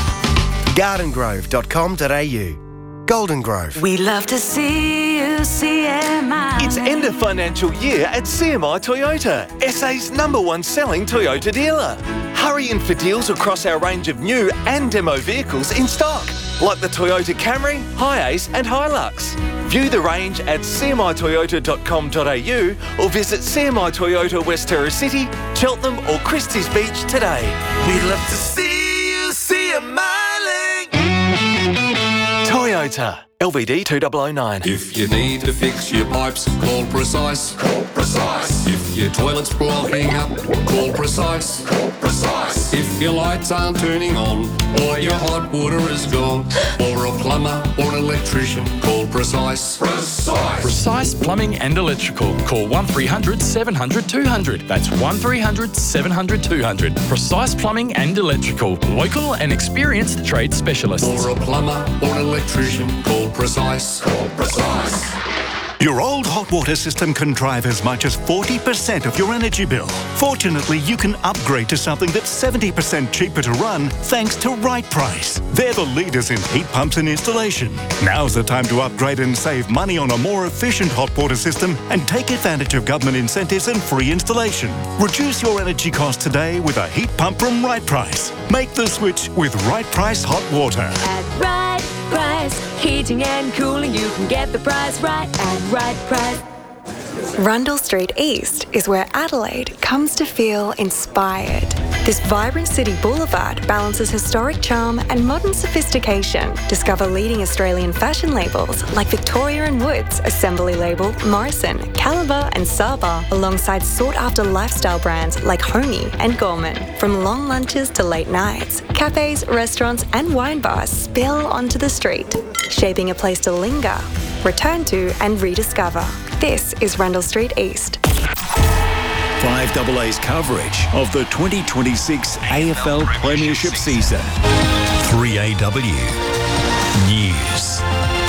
garden grove dot com dot a u. Golden Grove. We love to see you, C M I. It's end of financial year at C M I Toyota, S A's number one selling Toyota dealer. Hurry in for deals across our range of new and demo vehicles in stock, like the Toyota Camry, Hiace and Hilux. View the range at c m i toyota dot com dot a u or visit C M I Toyota West Terra City, Cheltenham or Christie's Beach today. We love to see you, C M I. Toyota. L V D two thousand nine. If you need to fix your pipes, call Precise. Call Precise. If your toilet's blocking up, call Precise. Call Precise. If your lights aren't turning on, or your hot water is gone, or a plumber or an electrician, call Precise. Precise. Precise Plumbing and Electrical. Call one three hundred seven hundred two hundred. That's one three hundred seven hundred two hundred. Precise Plumbing and Electrical. Local and experienced trade specialists. Or a plumber or an electrician, call Precise. Call Precise. Your old hot water system can drive as much as forty percent of your energy bill. Fortunately, you can upgrade to something that's seventy percent cheaper to run thanks to Right Price. They're the leaders in heat pumps and installation. Now's the time to upgrade and save money on a more efficient hot water system and take advantage of government incentives and free installation. Reduce your energy costs today with a heat pump from Right Price. Make the switch with Right Price Hot Water. At Right Price, heating and cooling, you can get the price right at Right Price. Rundle Street East is where Adelaide comes to feel inspired. This vibrant city boulevard balances historic charm and modern sophistication. Discover leading Australian fashion labels like Victoria and Woods, Assembly Label, Morrison, Caliber and Saba, alongside sought-after lifestyle brands like Homey and Gorman. From long lunches to late nights, cafes, restaurants and wine bars spill onto the street, shaping a place to linger, return to and rediscover. This is Rundle Street East. five A A's coverage of the twenty twenty-six A F L Premiership season. three A W News.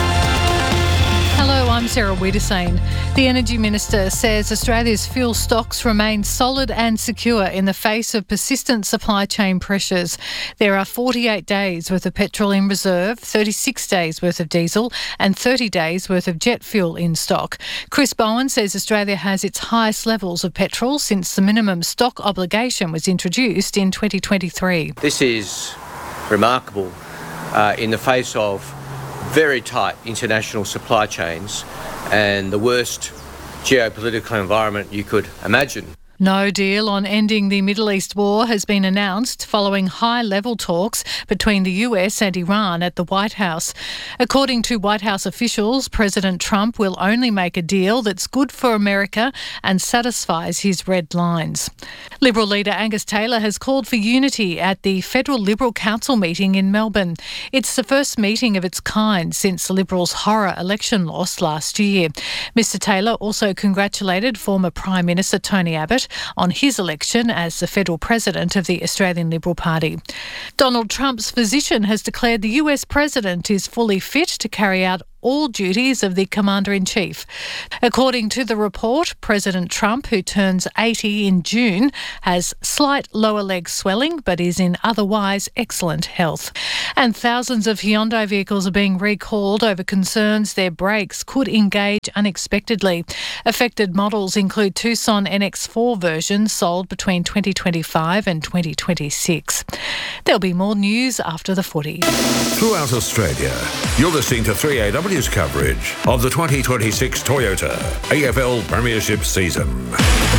Hello, I'm Sarah Wiedersane. The Energy Minister says Australia's fuel stocks remain solid and secure in the face of persistent supply chain pressures. There are forty-eight days worth of petrol in reserve, thirty-six days worth of diesel and thirty days worth of jet fuel in stock. Chris Bowen says Australia has its highest levels of petrol since the minimum stock obligation was introduced in twenty twenty-three. This is remarkable uh, in the face of very tight international supply chains and the worst geopolitical environment you could imagine. No deal on ending the Middle East war has been announced following high-level talks between the U S and Iran at the White House. According to White House officials, President Trump will only make a deal that's good for America and satisfies his red lines. Liberal leader Angus Taylor has called for unity at the Federal Liberal Council meeting in Melbourne. It's the first meeting of its kind since the Liberals' horror election loss last year. Mister Taylor also congratulated former Prime Minister Tony Abbott on his election as the federal president of the Australian Liberal Party. Donald Trump's physician has declared the U S president is fully fit to carry out all duties of the Commander-in-Chief. According to the report, President Trump, who turns eighty in June, has slight lower leg swelling but is in otherwise excellent health. And thousands of Hyundai vehicles are being recalled over concerns their brakes could engage unexpectedly. Affected models include Tucson N X four versions sold between twenty twenty-five and twenty twenty-six. There'll be more news after the footy. Throughout Australia, you're listening to three A W's coverage of the twenty twenty-six Toyota A F L Premiership season.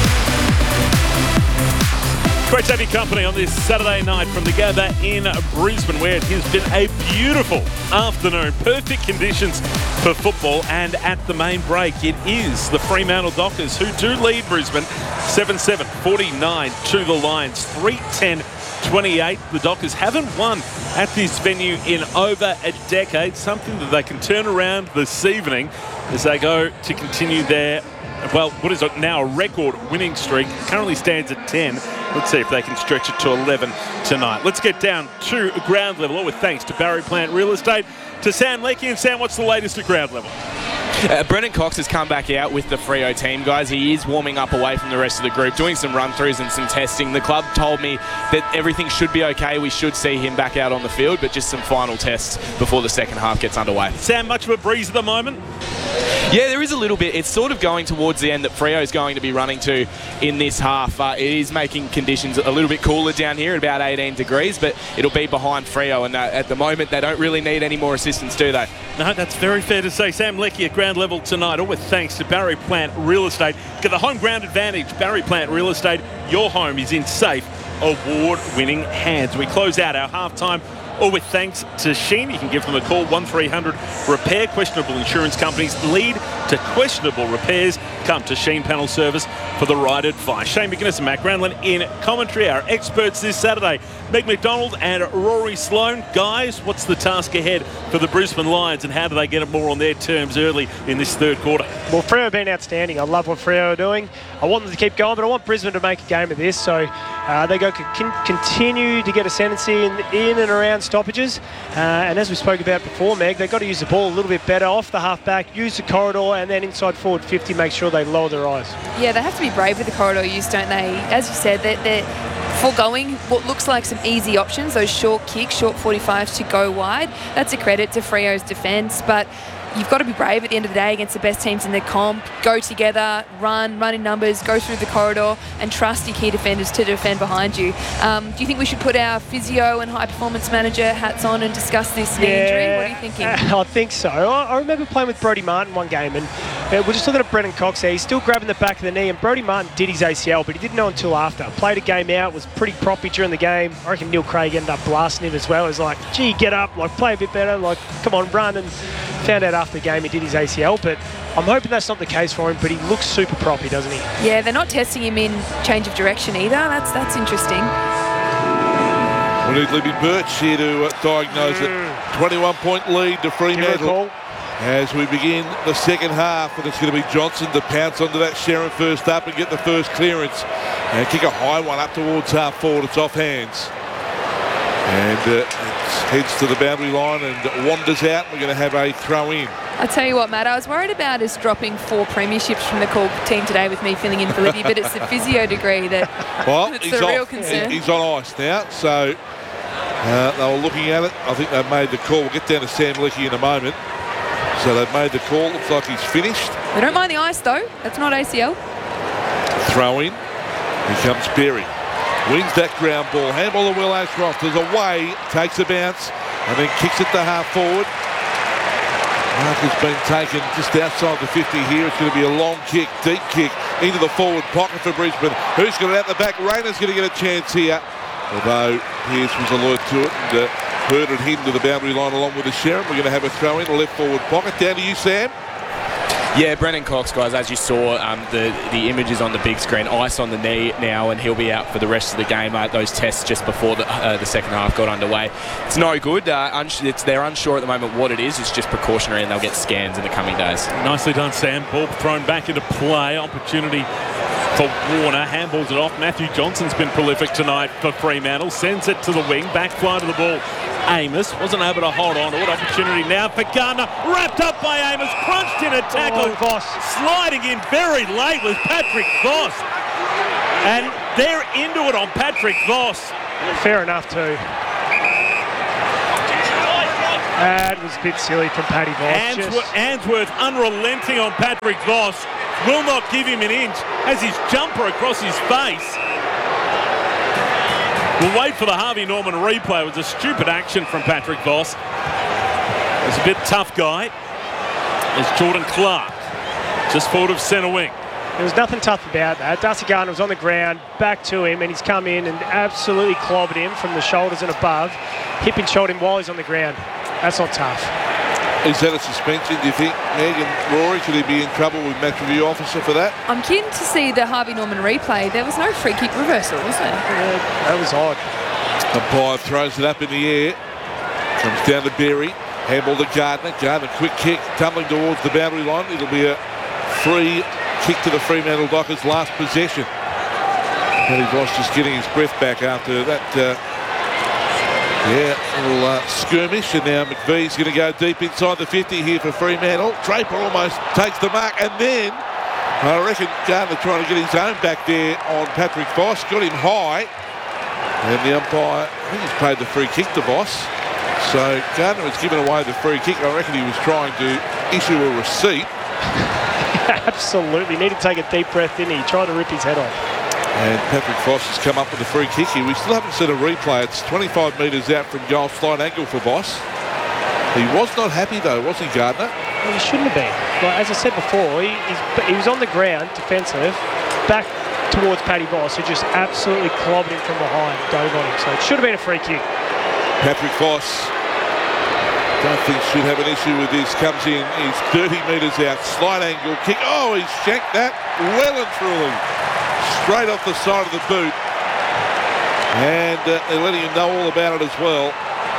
Great to have your company on this Saturday night from the Gather in Brisbane, where it has been a beautiful afternoon. Perfect conditions for football, and at the main break, it is the Fremantle Dockers who do lead Brisbane seven seven, forty-nine to the Lions, three ten twenty-eight. The Dockers haven't won at this venue in over a decade, something that they can turn around this evening as they go to continue their, well, what is it now, a record winning streak. Currently stands at ten. Let's see if they can stretch it to eleven tonight. Let's get down to ground level, all with thanks to Barry Plant Real Estate, to Sam Leckie. And Sam, what's the latest at ground level? Uh, Brendan Cox has come back out with the Freo team, guys. He is warming up away from the rest of the group, doing some run-throughs and some testing. The club told me that everything should be okay. We should see him back out on the field, but just some final tests before the second half gets underway. Sam, much of a breeze at the moment? Yeah, there is a little bit. It's sort of going towards the end that Freo is going to be running to in this half. Uh, it is making conditions a little bit cooler down here at about eighteen degrees, but it'll be behind Freo, and uh, at the moment they don't really need any more assistance, do they? No, that's very fair to say. Sam Leckie at ground level tonight, all with thanks to Barry Plant Real Estate. Get the home ground advantage. Barry Plant Real Estate, your home is in safe, award-winning hands. We close out our halftime all with thanks to Sheen. You can give them a call, one three hundred repair. Questionable insurance companies lead to questionable repairs. Come to Sheen Panel Service for the right advice. Shane McGuinness and Matt Granlund in commentary. Our experts this Saturday, Meg McDonald and Rory Sloane. Guys, what's the task ahead for the Brisbane Lions, and how do they get it more on their terms early in this third quarter? Well, Freo have been outstanding. I love what Freo are doing. I want them to keep going, but I want Brisbane to make a game of this. So uh, they go can continue to get ascendancy in, in and around stoppages. Uh, and as we spoke about before, Meg, they've got to use the ball a little bit better off the half-back, use the corridor, and then inside forward fifty, make sure they lower their eyes. Yeah, they have to be brave with the corridor use, don't they? As you said, they're, they're foregoing what looks like some easy options, those short kicks, short forty-fives to go wide. That's a credit to Freo's defence, but you've got to be brave at the end of the day against the best teams in the comp. Go together, run, run in numbers, go through the corridor, and trust your key defenders to defend behind you. Um, do you think we should put our physio and high performance manager hats on and discuss this knee yeah, injury? What are you thinking? Uh, I think so. I, I remember playing with Brodie Martin one game, and uh, we're just looking at Brendan Cox there. He's still grabbing the back of the knee, and Brodie Martin did his A C L, but he didn't know until after. Played a game out, was pretty proppy during the game. I reckon Neil Craig ended up blasting him as well. He's like, gee, get up, like play a bit better, like come on, run, and found out after the game he did his A C L, but I'm hoping that's not the case for him, but he looks super proppy, doesn't he? Yeah, they're not testing him in change of direction either. That's that's interesting. We need Libby Birch here to uh, diagnose mm. it. twenty-one point lead to Fremantle as we begin the second half, and it's going to be Johnson to pounce onto that Sharon first up and get the first clearance and kick a high one up towards half forward. It's off hands. And uh, it heads to the boundary line and wanders out. We're going to have a throw in. I tell you what, Matt, I was worried about us dropping four premierships from the call team today with me filling in for Libby, but it's the physio degree that well, that's he's the off. real concern. He's on ice now, so uh, they were looking at it. I think they've made the call. We'll get down to Sam Leckie in a moment. So they've made the call. Looks like he's finished. We don't mind the ice, though. That's not A C L. Throw in. Here comes Berry. Wins that ground ball. Handball to Will Ashcroft. There's a way. Takes a bounce and then kicks it to half forward. Mark has been taken just outside the fifty here. It's going to be a long kick, deep kick into the forward pocket for Brisbane. Who's got it out the back? Rayner's going to get a chance here. Although Pearce was alert to it and uh, herded him to the boundary line along with the Sherrin. We're going to have a throw in the left forward pocket. Down to you, Sam. Yeah, Brennan Cox, guys, as you saw, um, the, the images on the big screen, ice on the knee now, and he'll be out for the rest of the game. Uh, those tests just before the, uh, the second half got underway. It's no good. Uh, uns- it's, they're unsure at the moment what it is. It's just precautionary, and they'll get scans in the coming days. Nicely done, Sam. Ball thrown back into play. Opportunity for Warner. Handballs it off. Matthew Johnson's been prolific tonight for Fremantle. Sends it to the wing. Back fly to the ball. Amos wasn't able to hold on to it. Opportunity now for Gardner. Wrapped up by Amos. Crunched in a tackle. Oh, Voss. Sliding in very late was Patrick Voss. And they're into it on Patrick Voss. Fair enough too. That was a bit silly from Paddy Voss. Answorth, Answorth unrelenting on Patrick Voss. Will not give him an inch. Has his jumper across his face. We'll wait for the Harvey Norman replay. It was a stupid action from Patrick Voss. He's a bit tough guy. There's Jordan Clark, just forward of centre wing. There was nothing tough about that. Darcy Gardner was on the ground, back to him, and he's come in and absolutely clobbered him from the shoulders and above. Hip and shot him while he's on the ground. That's not tough. Is that a suspension, do you think, Megan? Rory, could he be in trouble with match review officer for that? I'm keen to see the Harvey Norman replay. There was no free kick reversal, was there? Yeah, that was odd. Umpire throws it up in the air. Comes down to Berry. Handball to Gardner. Gardner, quick kick, tumbling towards the boundary line. It'll be a free kick to the Fremantle Dockers' last possession. Paddy Voss just getting his breath back after that. Uh, Yeah, a little uh, skirmish, and now McVee's going to go deep inside the fifty here for Fremantle. Draper almost takes the mark, and then I reckon Gardner trying to get his own back there on Patrick Voss. Got him high, and the umpire, I think he's paid the free kick to Voss. So Gardner has given away the free kick. I reckon he was trying to issue a receipt. Absolutely. Need to take a deep breath in. He tried to rip his head off. And Patrick Voss has come up with a free kick here. We still haven't seen a replay. It's twenty-five metres out from goal. Slight angle for Voss. He was not happy though, was he, Gardner? Well, he shouldn't have been. Like, as I said before, he, he's, he was on the ground, defensive, back towards Paddy Voss, who just absolutely clobbered him from behind, dove on him. So it should have been a free kick. Patrick Voss, don't think should have an issue with this. Comes in, he's thirty metres out. Slight angle kick. Oh, he's shanked that well and truly. Straight off the side of the boot, and uh, they're letting him know all about it as well.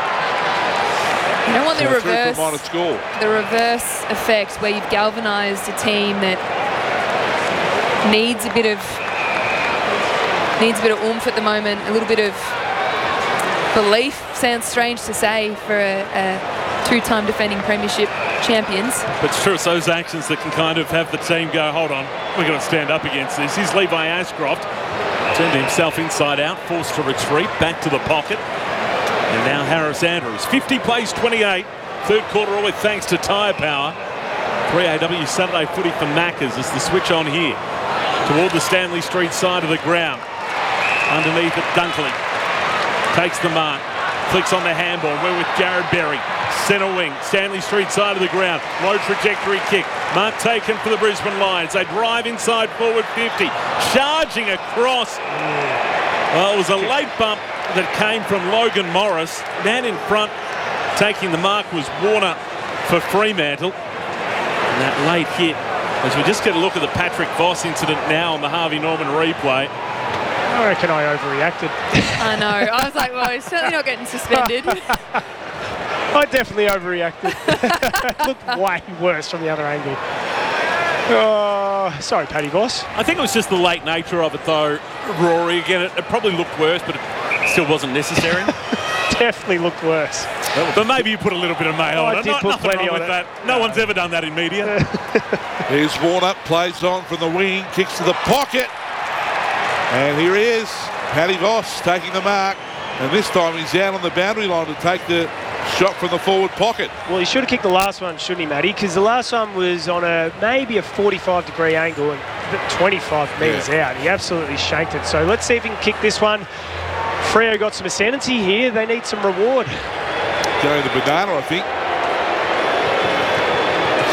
You don't want the So through for a reverse, minor score. the reverse effect where you've galvanised a team that needs a bit of needs a bit of oomph at the moment, a little bit of belief. Sounds strange to say for a, a two-time defending premiership champions. But it's true, it's those actions that can kind of have the team go, hold on, we've got to stand up against this. Here's Levi Ashcroft. Turned himself inside out, forced to retreat, back to the pocket. And now Harris Andrews. fifty plays twenty-eight. Third quarter all with thanks to Tyre Power. three A W Saturday footy for Maccas as the switch on here. Toward the Stanley Street side of the ground. Underneath it, Dunkley. Takes the mark. Flicks on the handball. We're with Jared Berry. Centre wing, Stanley Street side of the ground. Low trajectory kick. Mark taken for the Brisbane Lions. They drive inside forward fifty. Charging across. Well, it was a late bump that came from Logan Morris. Man in front taking the mark was Warner for Fremantle. And that late hit, as we just get a look at the Patrick Voss incident now on the Harvey Norman replay. I reckon I overreacted. I know. I was like, well, he's certainly not getting suspended. I definitely overreacted. It looked way worse from the other angle. Oh, sorry, Paddy Voss. I think it was just the late nature of it, though, Rory. Again, it, it probably looked worse, but it still wasn't necessary. Definitely looked worse. But maybe you put a little bit of mayo Oh, on I it. did Not, put nothing plenty wrong on with it. that. No, no one's ever done that in media. Here's Warner, plays on from the wing, kicks to the pocket. And here he is, Paddy Voss taking the mark. And this time he's out on the boundary line to take the shot from the forward pocket. Well, he should have kicked the last one, shouldn't he, Matty? Because the last one was on a maybe a forty-five degree angle and twenty-five metres Yeah. out. He absolutely shanked it. So let's see if he can kick this one. Freo got some ascendancy here. They need some reward. Going to the banana, I think.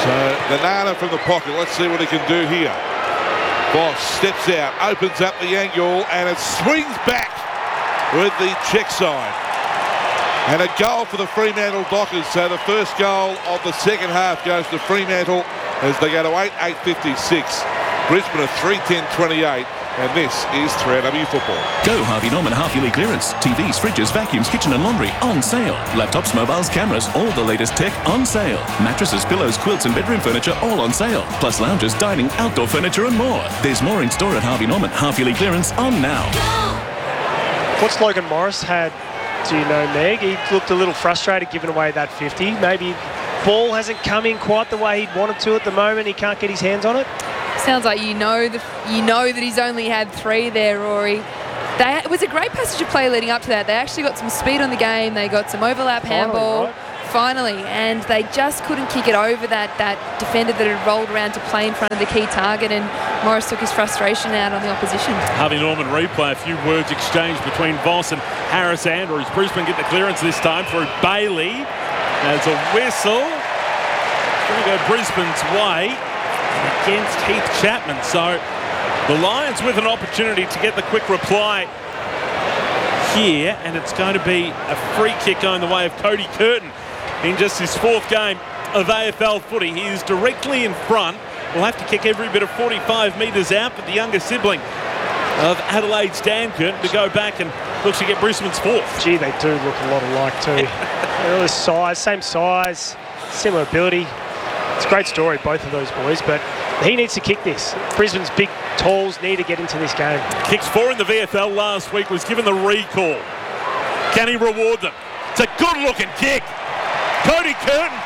So Nanana from the pocket. Let's see what he can do here. Boss steps out, opens up the angle, and it swings back with the check side. And a goal for the Fremantle Dockers. So the first goal of the second half goes to Fremantle as they go to eight eight fifty-six. Brisbane are three ten twenty-eight. And this is three A W Football. Go Harvey Norman half-yearly clearance. T Vs, fridges, vacuums, kitchen and laundry on sale. Laptops, mobiles, cameras, all the latest tech on sale. Mattresses, pillows, quilts and bedroom furniture all on sale. Plus lounges, dining, outdoor furniture and more. There's more in store at Harvey Norman half-yearly clearance on now. What's Logan Morris had, do you know, Meg? He looked a little frustrated giving away that fifty. Maybe ball hasn't come in quite the way he'd wanted to at the moment. He can't get his hands on it. Sounds like you know the, you know that he's only had three there, Rory. They, it was a great passage of play leading up to that. They actually got some speed on the game. They got some overlap handball. Right? Finally, and they just couldn't kick it over that, that defender that had rolled around to play in front of the key target, and Morris took his frustration out on the opposition. Harvey Norman replay, a few words exchanged between Voss and Harris Andrews. Brisbane get the clearance this time through Bailey. There's a whistle. It's going to go Brisbane's way against Heath Chapman. So the Lions with an opportunity to get the quick reply here, and it's going to be a free kick going the way of Cody Curtin in just his fourth game of A F L footy. He is directly in front. Will have to kick every bit of forty-five metres out, but the younger sibling of Adelaide's Dan Curtin to go back and looks to get Brisbane's fourth. Gee, they do look a lot alike too. They're the size, same size, similar ability. It's a great story, both of those boys, but he needs to kick this. Brisbane's big talls need to get into this game. Kicks four in the V F L last week, was given the recall. Can he reward them? It's a good-looking kick. Cody Curtin.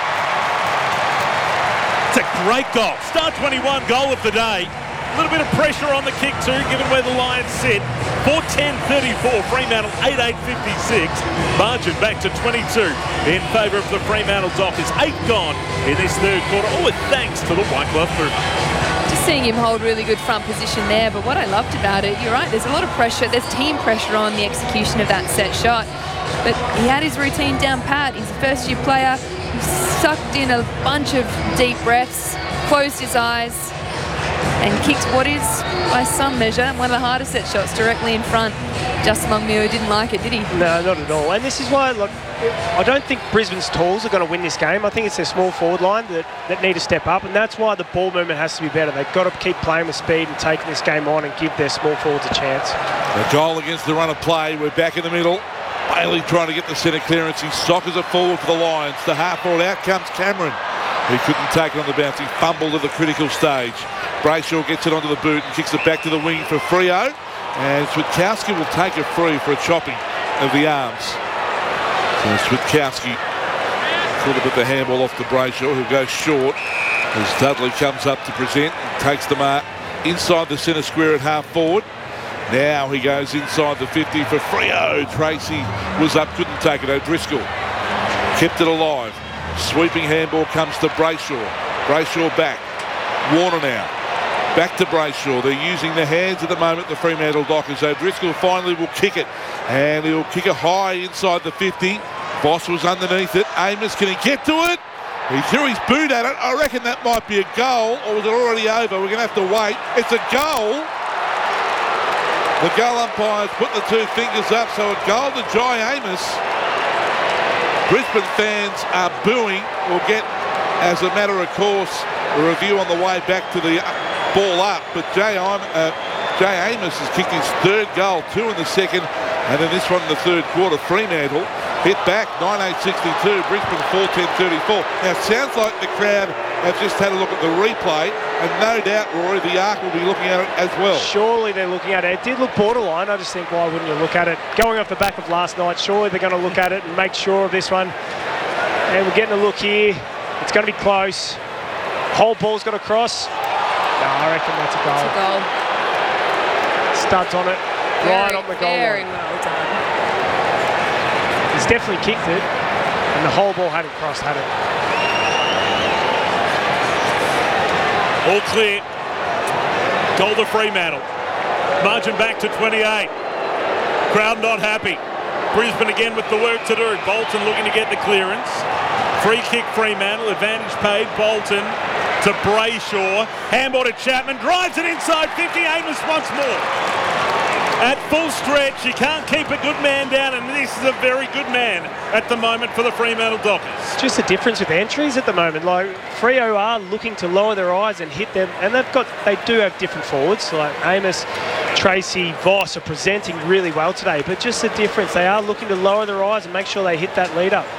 It's a great goal. Star twenty-one goal of the day. A little bit of pressure on the kick too, given where the Lions sit. four ten thirty-four, Fremantle eight eight fifty-six. Margin back to twenty-two in favour of the Fremantle Dockers. Eight gone in this third quarter, all with thanks to the White Glove movement. Just seeing him hold really good front position there, but what I loved about it, you're right, there's a lot of pressure. There's team pressure on the execution of that set shot. But he had his routine down pat. He's a first-year player. He sucked in a bunch of deep breaths, closed his eyes, and kicked what is, by some measure, one of the hardest set shots directly in front. Justin Longmuir didn't like it, did he? No, not at all. And this is why, look, I don't think Brisbane's talls are going to win this game. I think it's their small forward line that, that need to step up, and that's why the ball movement has to be better. They've got to keep playing with speed and taking this game on and give their small forwards a chance. The goal against the run of play. We're back in the middle. Bailey trying to get the centre clearance. He soccers it forward for the Lions. The half ball out comes Cameron. He couldn't take it on the bounce. He fumbled at the critical stage. Brayshaw gets it onto the boot and kicks it back to the wing for Freo. And Switkowski will take it free for a chopping of the arms. So Switkowski thought about the handball off to Brayshaw, who goes short as Dudley comes up to present and takes the mark inside the centre square at half forward. Now he goes inside the fifty for Freo. Tracy was up, couldn't take it. O'Driscoll kept it alive. Sweeping handball comes to Brayshaw. Brayshaw back. Warner now. Back to Brayshaw. They're using the hands at the moment, the Fremantle Dockers. O'Driscoll finally will kick it. And he'll kick it high inside the fifty. Voss was underneath it. Amos, can he get to it? He threw his boot at it. I reckon that might be a goal. Or was it already over? We're going to have to wait. It's a goal. The goal umpires put the two fingers up, so a goal to Jai Amos. Brisbane fans are booing. We'll get, as a matter of course, a review on the way back to the ball up. But Jai, uh, Jai Amos has kicked his third goal, two in the second, and then this one in the third quarter. Fremantle hit back, nine eight sixty-two, Brisbane four ten thirty-four. Now, it sounds like the crowd have just had a look at the replay, and no doubt, Rory, the Arc will be looking at it as well. Surely they're looking at it. It did look borderline. I just think, why wouldn't you look at it? Going off the back of last night, surely they're going to look at it and make sure of this one. And we're getting a look here. It's going to be close. Whole ball's got to cross. No, I reckon that's a goal. It's a goal. Studs on it. Very, right on the goal very line. well done. He's definitely kicked it, and the whole ball hadn't crossed, had it. All clear. Goal to Fremantle. Margin back to twenty-eight. Crowd not happy. Brisbane again with the work to do. Bolton looking to get the clearance. Free kick Fremantle, advantage paid. Bolton to Brayshaw. Handball to Chapman, drives it inside fifty. Amos once more. At full stretch, you can't keep a good man down, and this is a very good man at the moment for the Fremantle Dockers. It's just a difference with entries at the moment. Like Freo are looking to lower their eyes and hit them, and they've got they do have different forwards. Like Amos, Tracy, Voss are presenting really well today, but just the difference. They are looking to lower their eyes and make sure they hit that lead up.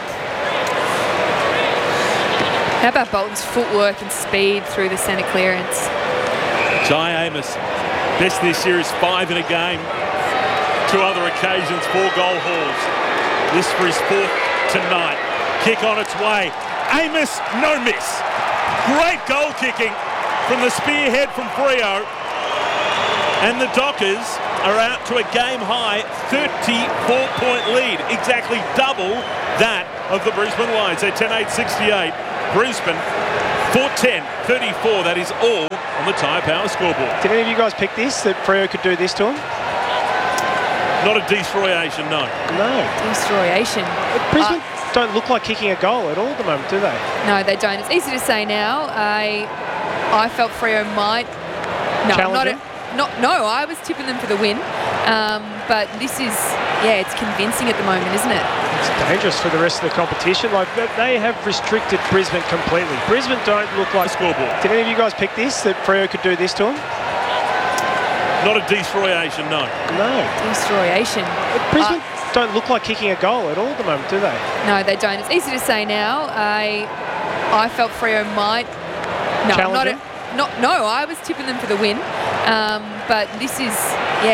How about Bolton's footwork and speed through the centre clearance? Jai Amos, best this year is five in a game. Two other occasions, four goal hauls. This for his fourth tonight. Kick on its way. Amos, no miss. Great goal kicking from the spearhead from Freo. And the Dockers are out to a game-high thirty-four point lead, exactly double that of the Brisbane Lions. They're ten eight sixty-eight. Brisbane four ten thirty-four. That is all on the Tyre Power scoreboard. Did any of you guys pick this, that Freo could do this to them? Not a destroyation, no. No. Destroyation. But Brisbane uh, don't look like kicking a goal at all at the moment, do they? No, they don't. It's easy to say now. I I felt Freo might. No, not, a, not no. I was tipping them for the win, um, but this is yeah, it's convincing at the moment, isn't it? It's dangerous for the rest of the competition. Like they have restricted Brisbane completely. Brisbane don't look like scoreboard. Did any of you guys pick this, that Freo could do this to them? Not a destroyation, no. No. Destroyation. But Brisbane uh, don't look like kicking a goal at all at the moment, do they? No, they don't. It's easy to say now. I I felt Freo might. No, not, a, not no. I was tipping them for the win, um, but this is yeah.